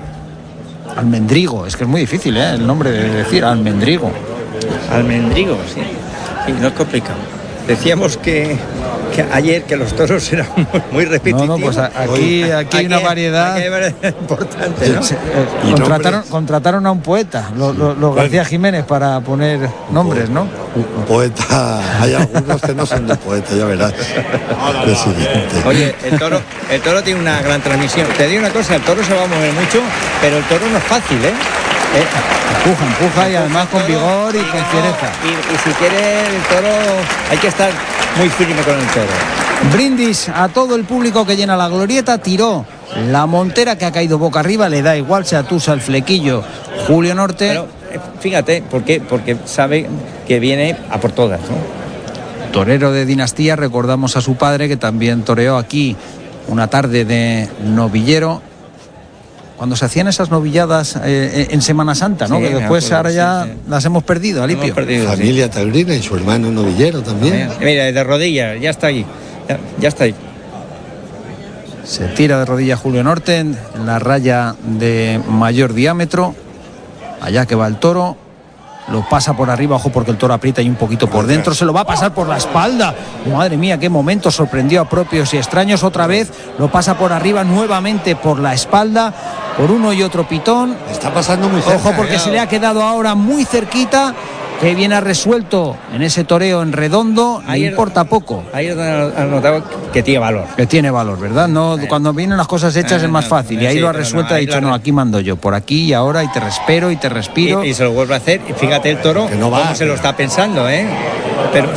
es que es muy difícil, el nombre de decir, Almendrigo,
sí, no es complicado. Decíamos que ayer que los toros eran muy repetitivos.
No, pues aquí hay una variedad
importante, ¿no?
Contrataron a un poeta, los García Jiménez, para poner nombres, ¿no?
Un poeta, hay algunos que no son de poeta, ya verás. Presidente.
Oye, el toro tiene una gran transmisión. Te digo una cosa, el toro se va a mover mucho, pero el toro no es fácil,
Empuja y además con vigor y con fiereza.
Y si quiere el toro, hay que estar muy firme con el toro.
Brindis a todo el público que llena la glorieta, tiró la montera que ha caído boca arriba, le da igual, se atusa el flequillo Julio Norte.
Pero fíjate, ¿por qué? Porque sabe que viene a por todas, ¿no?
Torero de dinastía, recordamos a su padre que también toreó aquí una tarde de novillero, cuando se hacían esas novilladas en Semana Santa, ¿no? Sí, que después ahora ya las hemos perdido, Alipio.
Familia taurina y su hermano novillero también.
Mira, de rodillas, ya está ahí. Ya está ahí.
Se tira de rodillas Julio Norte en la raya de mayor diámetro. Allá que va el toro. Lo pasa por arriba, ojo, porque el toro aprieta y un poquito por dentro, se lo va a pasar por la espalda. Madre mía, qué momento, sorprendió a propios y extraños. Otra vez lo pasa por arriba, nuevamente por la espalda, por uno y otro pitón.
Está pasando muy cerca.
Ojo, porque se le ha quedado ahora muy cerquita que viene a resuelto en ese toreo en Redondo, le importa poco.
Ahí es donde has notado que tiene valor.
Que tiene valor, ¿verdad? No, cuando vienen las cosas hechas es más fácil. Y ahí lo ha resuelto, ha dicho, aquí mando yo, por aquí y ahora, y te espero y te respiro.
Y se lo vuelve a hacer. Y fíjate el toro, cómo se lo está pensando, ¿eh? Pero,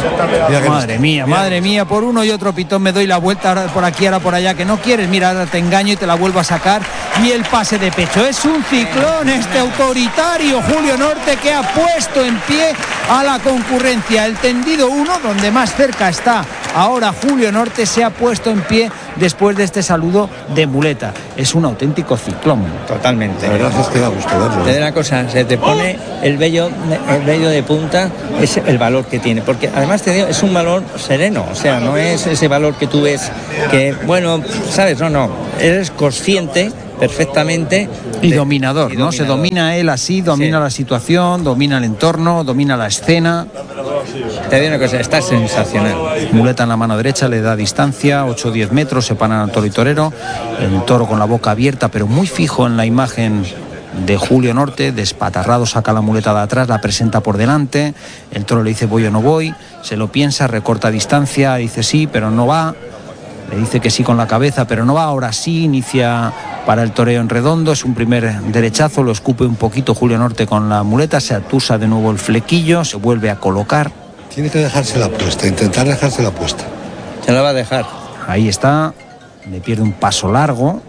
madre mía, por uno y otro pitón me doy la vuelta, ahora por aquí, ahora por allá, que no quieres, mira, ahora te engaño y te la vuelvo a sacar. Y el pase de pecho, es un ciclón este autoritario Julio Norte, que ha puesto en pie a la concurrencia. El tendido 1, donde más cerca está ahora Julio Norte, se ha puesto en pie después de este saludo de muleta. Es un auténtico ciclón.
Totalmente.
La verdad es que da gusto verlo.
Te da una cosa, se te pone el vello de punta, es el valor que tiene, porque además es un valor sereno, o sea, no es ese valor que tú ves que, bueno, sabes, no, eres consciente perfectamente.
Y dominador, ¿no? Se domina él así, domina la situación, domina el entorno, domina la escena.
Te digo una cosa, está sensacional.
Muleta en la mano derecha, le da distancia, 8-10 metros, separan al toro y torero. El toro con la boca abierta, pero muy fijo en la imagen de Julio Norte, despatarrado, saca la muleta de atrás, la presenta por delante. El toro le dice voy o no voy, se lo piensa, recorta distancia, dice sí, pero no va. Le dice que sí con la cabeza, pero no va. Ahora sí, inicia para el toreo en Redondo. Es un primer derechazo, lo escupe un poquito Julio Norte con la muleta, se atusa de nuevo el flequillo, se vuelve a colocar.
Tiene que dejarse la puesta, intentar dejarse la puesta.
Se la va a dejar.
Ahí está, le pierde un paso largo,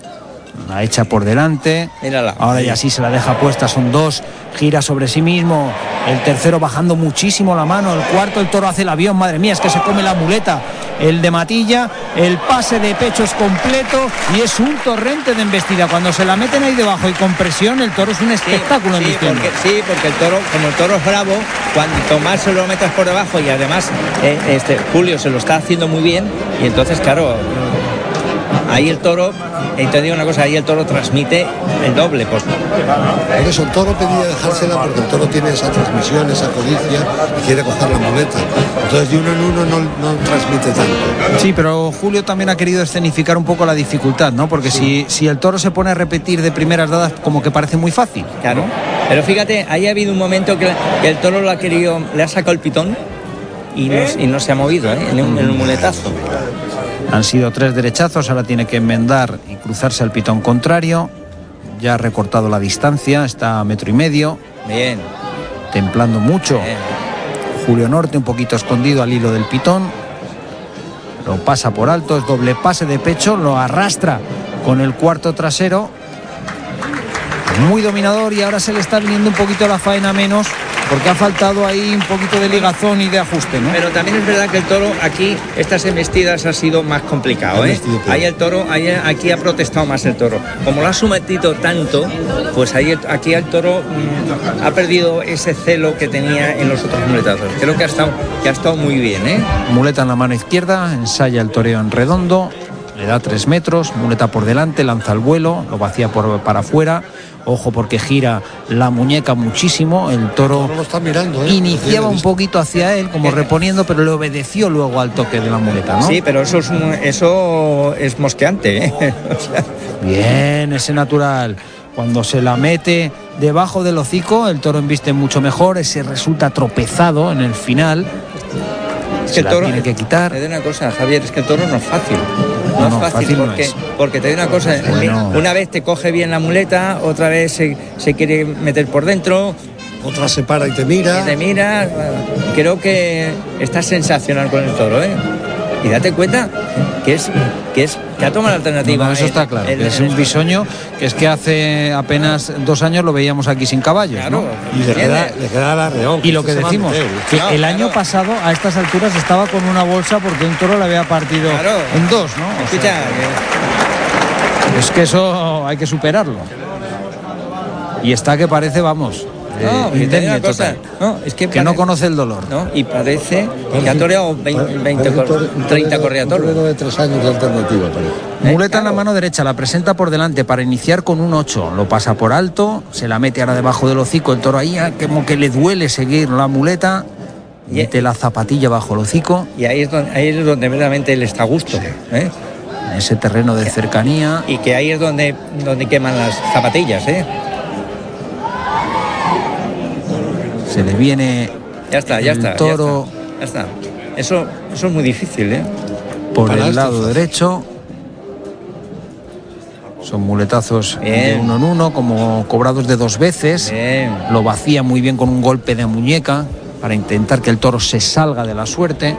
la echa por delante.
Mírala.
Ahora ya sí se la deja puesta, son dos, gira sobre sí mismo. El tercero bajando muchísimo la mano, el cuarto el toro hace el avión, madre mía, es que se come la muleta. El de Matilla, el pase de pecho es completo y es un torrente de embestida. Cuando se la meten ahí debajo y con presión, el toro es un espectáculo embistiendo.
Porque el toro, como el toro es bravo, cuanto más se lo metas por debajo, y además Julio se lo está haciendo muy bien, y entonces claro, ahí el toro, y te digo una cosa, ahí el toro transmite el doble. Pues.
Por eso el toro pedía dejársela, porque el toro tiene esa transmisión, esa codicia, y quiere coger la muleta. Entonces de uno en uno no transmite tanto.
Sí, pero Julio también ha querido escenificar un poco la dificultad, ¿no? Porque si el toro se pone a repetir de primeras dadas, como que parece muy fácil.
Claro, pero fíjate, ahí ha habido un momento que el toro le ha sacado el pitón y no se ha movido, en un muletazo.
Han sido 3 derechazos, ahora tiene que enmendar y cruzarse al pitón contrario. Ya ha recortado la distancia, está a 1,5 metros.
Bien.
Templando mucho.
Bien.
Julio Norte un poquito escondido al hilo del pitón. Lo pasa por alto, es doble pase de pecho, lo arrastra con el cuarto trasero. Muy dominador, y ahora se le está viniendo un poquito la faena menos, porque ha faltado ahí un poquito de ligazón y de ajuste, ¿no?
Pero también es verdad que el toro aquí, estas embestidas ha sido más complicado, Ahí el toro, aquí ha protestado más el toro. Como lo ha sometido tanto, pues aquí el toro ha perdido ese celo que tenía en los otros muletazos. Creo que ha estado muy bien,
Muleta en la mano izquierda, ensaya el toreo en Redondo, le da 3 metros, muleta por delante, lanza el vuelo, lo vacía para afuera. Ojo, porque gira la muñeca muchísimo. El toro
lo está mirando,
iniciaba un poquito hacia él, como reponiendo, pero le obedeció luego al toque de la muleta, ¿no?
Sí, pero eso es mosqueante, O sea.
Bien, ese natural. Cuando se la mete debajo del hocico, el toro embiste mucho mejor. Ese resulta tropezado en el final.
Es que el toro
tiene que quitar.
Te digo una cosa, Javier, es que el toro no es fácil. No es fácil porque te digo una cosa, una vez te coge bien la muleta, otra vez se quiere meter por dentro,
otra se para y te mira.
Creo que está sensacional con el toro, Y date cuenta que ha tomado la alternativa.
No, eso está claro, que es un bisoño, que es que hace apenas 2 años lo veíamos aquí sin caballos,
claro,
¿no?
Y le queda la reón.
Y lo que decimos, que el año pasado a estas alturas estaba con una bolsa porque un toro le había partido en 2, ¿no?
Escucha,
es que eso hay que superarlo. Y está que parece, vamos,
una cosa,
que no conoce el dolor.
Y parece que ha toreado 30 correatoros.
De 3 años de alternativa, parece.
Muleta en la mano derecha, la presenta por delante para iniciar con un 8. Lo pasa por alto, se la mete ahora debajo del hocico. El toro ahí como que le duele seguir la muleta. Mete la zapatilla bajo el hocico.
Y ahí es donde verdaderamente él está a gusto. En
ese terreno de cercanía.
Y que ahí es donde queman las zapatillas,
Se le viene
ya está,
el toro.
Ya está. Eso es muy difícil, ¿eh?
Por el lado derecho. Son muletazos de 1 en 1, como cobrados de 2 veces.
Bien.
Lo vacía muy bien con un golpe de muñeca para intentar que el toro se salga de la suerte.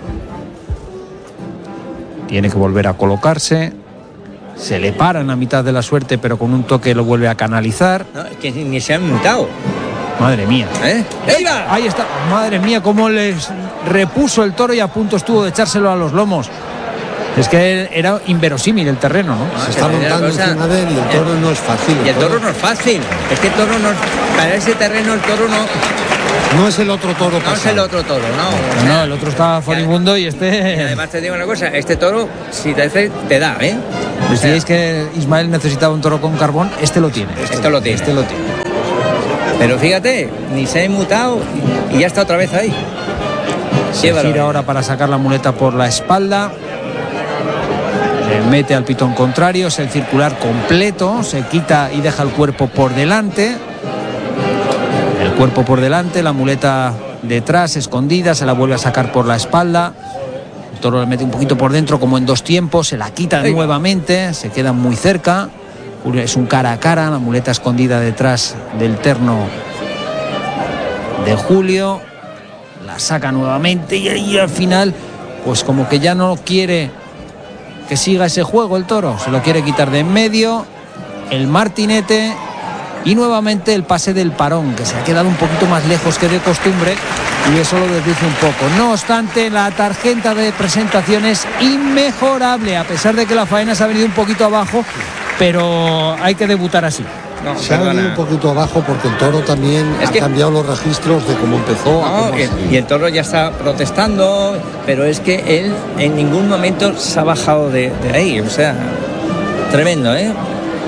Tiene que volver a colocarse. Se le para en la mitad de la suerte, pero con un toque lo vuelve a canalizar.
No, es que ni se han mutado.
Madre mía.
¡Ahí va!
Ahí está. Madre mía, cómo les repuso el toro y a punto estuvo de echárselo a los lomos. Es que era inverosímil el terreno, ¿no?
Se está montando encima de él y el toro no es fácil.
Y el toro no es fácil. Es que el toro no... Para ese terreno el toro no...
No es el otro toro pasado.
No es el otro toro, no.
O sea, no, el otro está furibundo y este...
Y además te digo una cosa, este toro, si te da, ¿eh?
Decíais que Ismael necesitaba un toro con carbón, este lo tiene.
Este lo tiene. Pero fíjate, ni se ha inmutado y ya está otra vez ahí.
Se gira ahora para sacar la muleta por la espalda. Le mete al pitón contrario, es el circular completo, se quita y deja el cuerpo por delante. El cuerpo por delante, la muleta detrás, escondida, se la vuelve a sacar por la espalda. El toro le mete un poquito por dentro, como en 2 tiempos, se la quita nuevamente, se queda muy cerca. Es un cara a cara, la muleta escondida detrás del terno de Julio. La saca nuevamente y ahí al final, pues como que ya no quiere que siga ese juego el toro, se lo quiere quitar de en medio, el martinete y nuevamente el pase del parón, que se ha quedado un poquito más lejos que de costumbre y eso lo desdice un poco. No obstante, la tarjeta de presentación es inmejorable, a pesar de que la faena se ha venido un poquito abajo, pero hay que debutar así.
No, se ha venido un poquito abajo porque el toro también ha cambiado los registros de cómo empezó a cómo
y el toro ya está protestando, pero es que él en ningún momento se ha bajado de ahí, o sea, tremendo, ¿eh?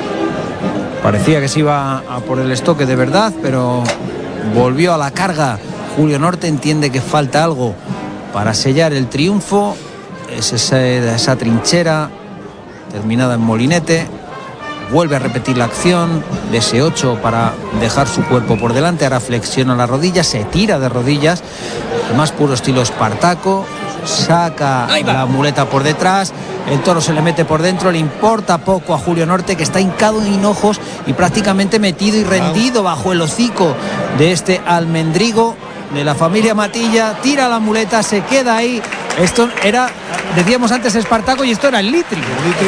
Parecía que se iba a por el estoque de verdad, pero volvió a la carga. Julio Norte entiende que falta algo para sellar el triunfo. Es esa trinchera terminada en molinete. Vuelve a repetir la acción de ese 8 para dejar su cuerpo por delante. Ahora flexiona la rodilla, se tira de rodillas. El más puro estilo Espartaco. Saca la muleta por detrás. El toro se le mete por dentro. Le importa poco a Julio Norte, que está hincado en hinojos y prácticamente metido y rendido bajo el hocico de este almendrigo de la familia Matilla. Tira la muleta, se queda ahí. Esto era, decíamos antes, Espartaco y esto era el Litri.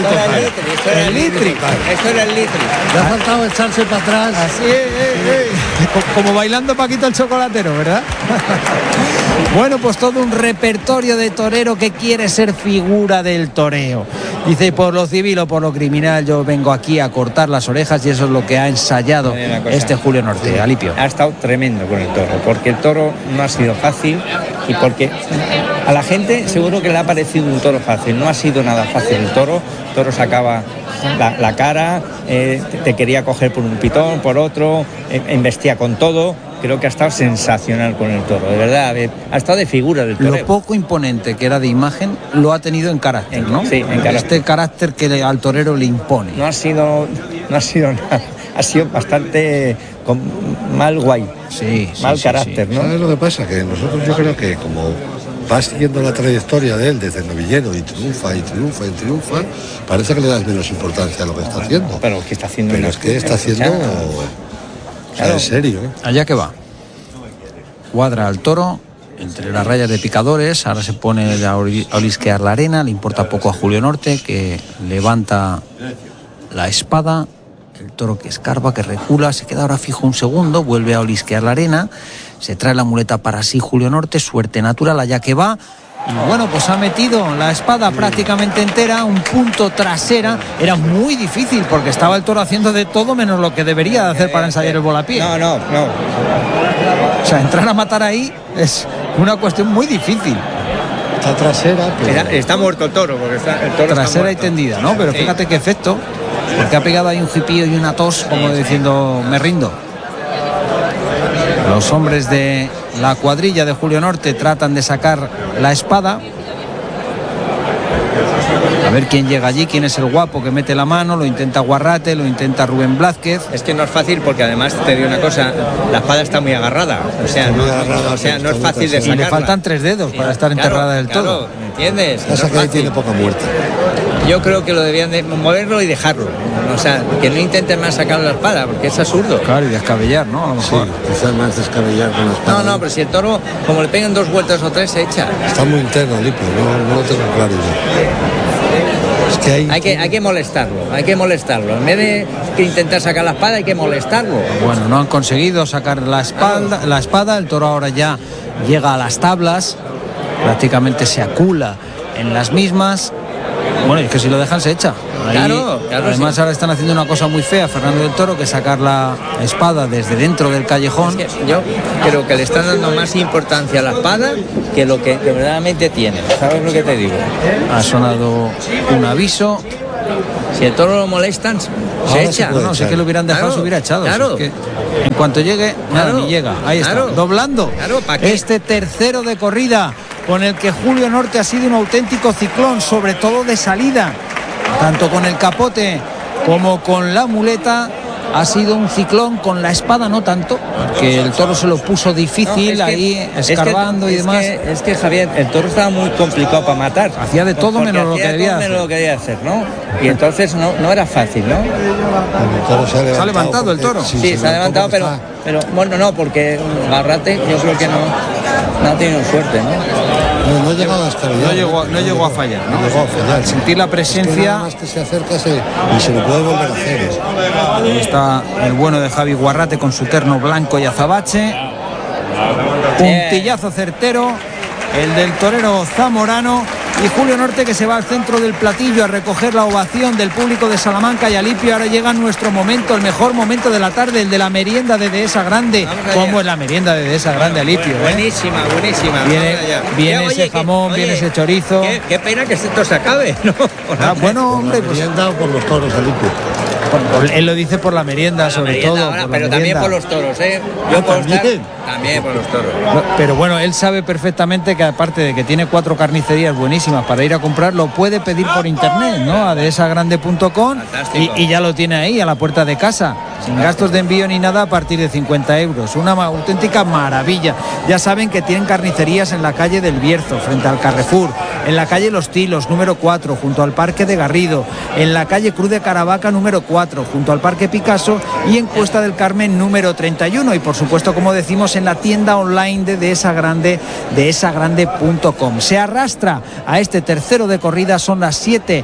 El Litri. Esto era el Litri.
Le ha faltado echarse para atrás.
Así es. Como bailando Paquito el chocolatero, ¿verdad? Bueno, pues todo un repertorio de torero que quiere ser figura del toreo. Dice, por lo civil o por lo criminal, yo vengo aquí a cortar las orejas y eso es lo que ha ensayado este Julio Norte. Alipio.
Ha estado tremendo con el toro, porque el toro no ha sido fácil y porque a la gente seguro que le ha parecido un toro fácil. No ha sido nada fácil el toro. El toro sacaba la cara, te quería coger por un pitón, por otro, embestía con todo. Creo que ha estado sensacional con el toro, de verdad, ha estado de figura del toro.
Lo poco imponente que era de imagen lo ha tenido en carácter, ¿no?
Sí, en carácter.
Este carácter que al torero le impone.
No ha sido nada, ha sido bastante mal guay, mal carácter, ¿no?
¿Sabes lo que pasa? Que nosotros yo creo que como vas siguiendo la trayectoria de él desde el novillero y triunfa, parece que le das menos importancia a lo que está haciendo.
Pero que está haciendo.
Pero es que está haciendo... Claro. En serio, ¿eh?
Allá que va. Cuadra al toro entre las rayas de picadores. Ahora se pone a olisquear la arena. Le importa poco a Julio Norte, que levanta la espada. El toro que escarba, que recula. Se queda ahora fijo un segundo. Vuelve a olisquear la arena. Se trae la muleta para sí Julio Norte. Suerte natural, allá que va. Y bueno, pues ha metido la espada prácticamente entera, un punto trasera. Era muy difícil porque estaba el toro haciendo de todo menos lo que debería de hacer para ensayar el volapié.
No.
O sea, entrar a matar ahí es una cuestión muy difícil.
Está trasera, pero...
Está muerto el toro, porque el toro
trasera y tendida, ¿no? Pero fíjate qué efecto, porque ha pegado ahí un jipío y una tos, como diciendo, me rindo. Los hombres de la cuadrilla de Julio Norte tratan de sacar la espada. A ver quién llega allí, quién es el guapo que mete la mano, lo intenta Guarrate, lo intenta Rubén Blázquez.
Es que no es fácil porque además te digo una cosa, la espada está muy agarrada, o sea, no es fácil de sacarla.
Y le faltan 3 dedos para estar enterrada del todo.
¿Me entiendes?
Esa que ahí tiene poca muerte.
Yo creo que lo debían de moverlo y dejarlo. O sea, que no intenten más sacar la espada, porque es absurdo.
Claro, y descabellar, ¿no? A lo mejor.
Sí, quizás más descabellar con la espada.
No, pero si el toro, como le pegan 2 vueltas o 3, se echa.
Está muy interno, Alipio, no lo tengo claro yo. Es que
hay que molestarlo. En vez de intentar sacar la espada, hay que molestarlo.
Bueno, no han conseguido sacar la espada. El toro ahora ya llega a las tablas, prácticamente se acula en las mismas. Bueno, es que si lo dejan se echa. Ahí,
claro,
además
sí.
Ahora están haciendo una cosa muy fea Fernando del Toro, que sacar la espada desde dentro del callejón.
Es que yo creo que le están dando más importancia a la espada que lo que verdaderamente tiene. ¿Sabes lo que te digo?
Ha sonado un aviso.
Si el toro lo molestan, se echa.
No, sé que lo hubieran dejado, se hubiera echado.
Claro.
Si es que en cuanto llegue, nada, ni llega. Ahí está, doblando. Este tercero de corrida, con el que Julio Norte ha sido un auténtico ciclón, sobre todo de salida, tanto con el capote como con la muleta. Ha sido un ciclón, con la espada no tanto, porque el toro se lo puso difícil, ahí escarbando y demás.
Es que Javier, el toro estaba muy complicado para matar.
Hacía de todo menos lo que
debía hacer, ¿no? Y entonces no era fácil, ¿no?
El toro se ha levantado
el toro.
Sí, se ha levantado, pero bueno, no, porque Garrate yo creo que no ha tenido suerte, ¿no?
No ha llegado a descabellar.
No llegó a fallar, ¿no?
No llegó a fallar.
Al sentir la presencia.
Es que nada más que se acerca y se lo puede volver a hacer.
Ahí está el bueno de Javi Guarrate con su terno blanco y azabache. Puntillazo certero, el del torero zamorano. Y Julio Norte, que se va al centro del platillo a recoger la ovación del público de Salamanca y Alipio. Ahora llega nuestro momento, el mejor momento de la tarde, el de la merienda de Dehesa Grande. ¿Cómo es la merienda de Dehesa Grande, Alipio?
Buenísima.
Viene ese jamón, viene ese chorizo.
Qué pena que esto se acabe, ¿no?
Bueno, hombre,
pues han dado por los toros, Alipio.
Él lo dice por la merienda, sobre todo.
Pero también por los toros, ¿eh? Yo también por los toros.
Pero bueno, él sabe perfectamente que aparte de que tiene 4 carnicerías buenísimas para ir a comprar, lo puede pedir por internet, ¿no? A dehesagrande.com y ya lo tiene ahí a la puerta de casa, sin gastos de envío ni nada, a partir de 50 euros. Una auténtica maravilla. Ya saben que tienen carnicerías en la calle del Bierzo, frente al Carrefour, en la calle Los Tilos, número 4, junto al Parque de Garrido, en la calle Cruz de Caravaca, número 4, junto al Parque Picasso, y en Cuesta del Carmen, número 31. Y por supuesto, como decimos, en la tienda online de Dehesa Grande, dehesagrande.com. Se arrastra a este tercero de corrida, son las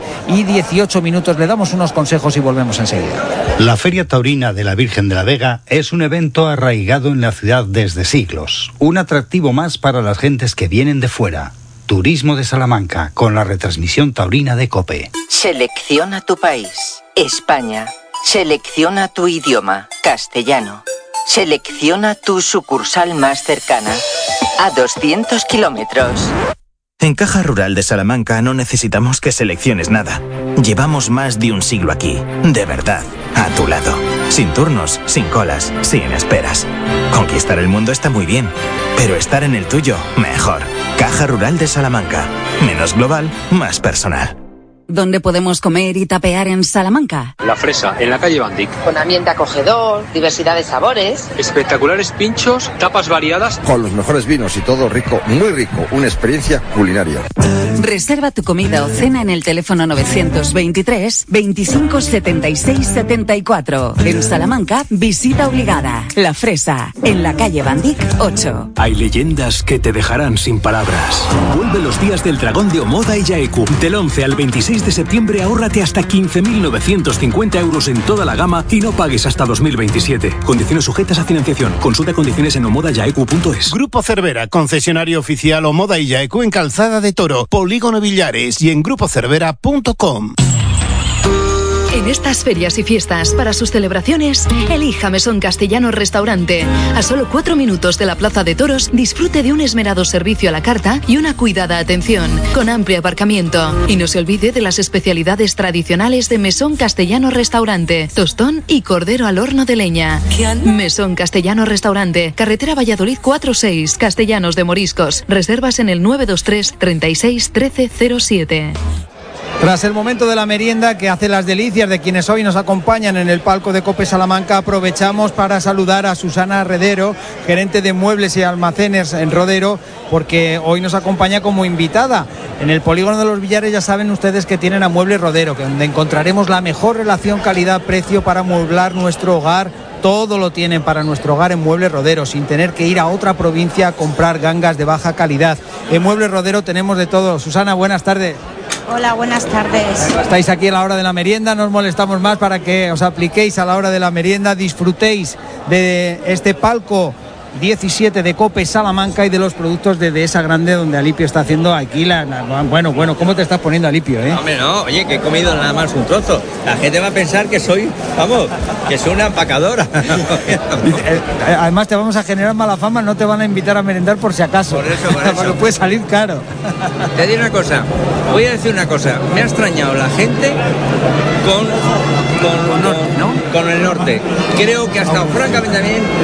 7:18. Le damos unos consejos y volvemos enseguida.
La Feria Taurina de la Virgen de la Vega es un evento arraigado en la ciudad desde siglos, un atractivo más para las gentes que vienen de fuera. Turismo de Salamanca, con la retransmisión taurina de COPE.
Selecciona tu país, España. Selecciona tu idioma, castellano. Selecciona tu sucursal más cercana, a 200 kilómetros.
En Caja Rural de Salamanca no necesitamos que selecciones nada. Llevamos más de un siglo aquí, de verdad, a tu lado. Sin turnos, sin colas, sin esperas. Conquistar el mundo está muy bien, pero estar en el tuyo, mejor. Caja Rural de Salamanca. Menos global, más personal.
¿Dónde podemos comer y tapear en Salamanca?
La Fresa, en la calle Bandic.
Con ambiente acogedor, diversidad de sabores.
Espectaculares pinchos, tapas variadas.
Con los mejores vinos y todo rico, muy rico. Una experiencia culinaria.
Reserva tu comida o cena en el teléfono 923 25 76 74. En Salamanca, visita obligada. La Fresa, en la calle Bandic 8.
Hay leyendas que te dejarán sin palabras. Vuelve los días del dragón de Omoda y Yaeku. Del 11 al 26 de septiembre ahórrate hasta 15.950 euros en toda la gama y no pagues hasta 2027. Condiciones sujetas a financiación. Consulta condiciones en omodayaeku.es.
Grupo Cervera, concesionario oficial Omoda y Yaeku en Calzada de Toro, Polígono Villares y en grupocervera.com.
En estas ferias y fiestas, para sus celebraciones, elija Mesón Castellano Restaurante. A solo 4 minutos de la Plaza de Toros, disfrute de un esmerado servicio a la carta y una cuidada atención, con amplio aparcamiento. Y no se olvide de las especialidades tradicionales de Mesón Castellano Restaurante: tostón y cordero al horno de leña. Mesón Castellano Restaurante, carretera Valladolid 46, Castellanos de Moriscos. Reservas en el 923 36 13 07.
Tras el momento de la merienda que hace las delicias de quienes hoy nos acompañan en el palco de COPE Salamanca, aprovechamos para saludar a Susana Redero, gerente de muebles y almacenes en Rodero, porque hoy nos acompaña como invitada. En el polígono de los Villares ya saben ustedes que tienen a Muebles Rodero, donde encontraremos la mejor relación calidad-precio para amueblar nuestro hogar. Todo lo tienen para nuestro hogar en Muebles Rodero, sin tener que ir a otra provincia a comprar gangas de baja calidad. En Muebles Rodero tenemos de todo. Susana, buenas tardes.
Hola, buenas tardes.
Estáis aquí a la hora de la merienda, no os molestamos más para que os apliquéis a la hora de la merienda, disfrutéis de este palco 17 de COPE Salamanca y de los productos de Dehesa Grande, donde Alipio está haciendo aquí bueno, ¿cómo te estás poniendo, Alipio?
Hombre, no, oye, que he comido nada más un trozo. La gente va a pensar que soy una empacadora.
Además te vamos a generar mala fama, no te van a invitar a merendar por si acaso. Por eso. Porque puede salir caro.
Te digo una cosa, voy a decir una cosa. Me ha extrañado la gente con el norte. Creo que ha estado francamente bien.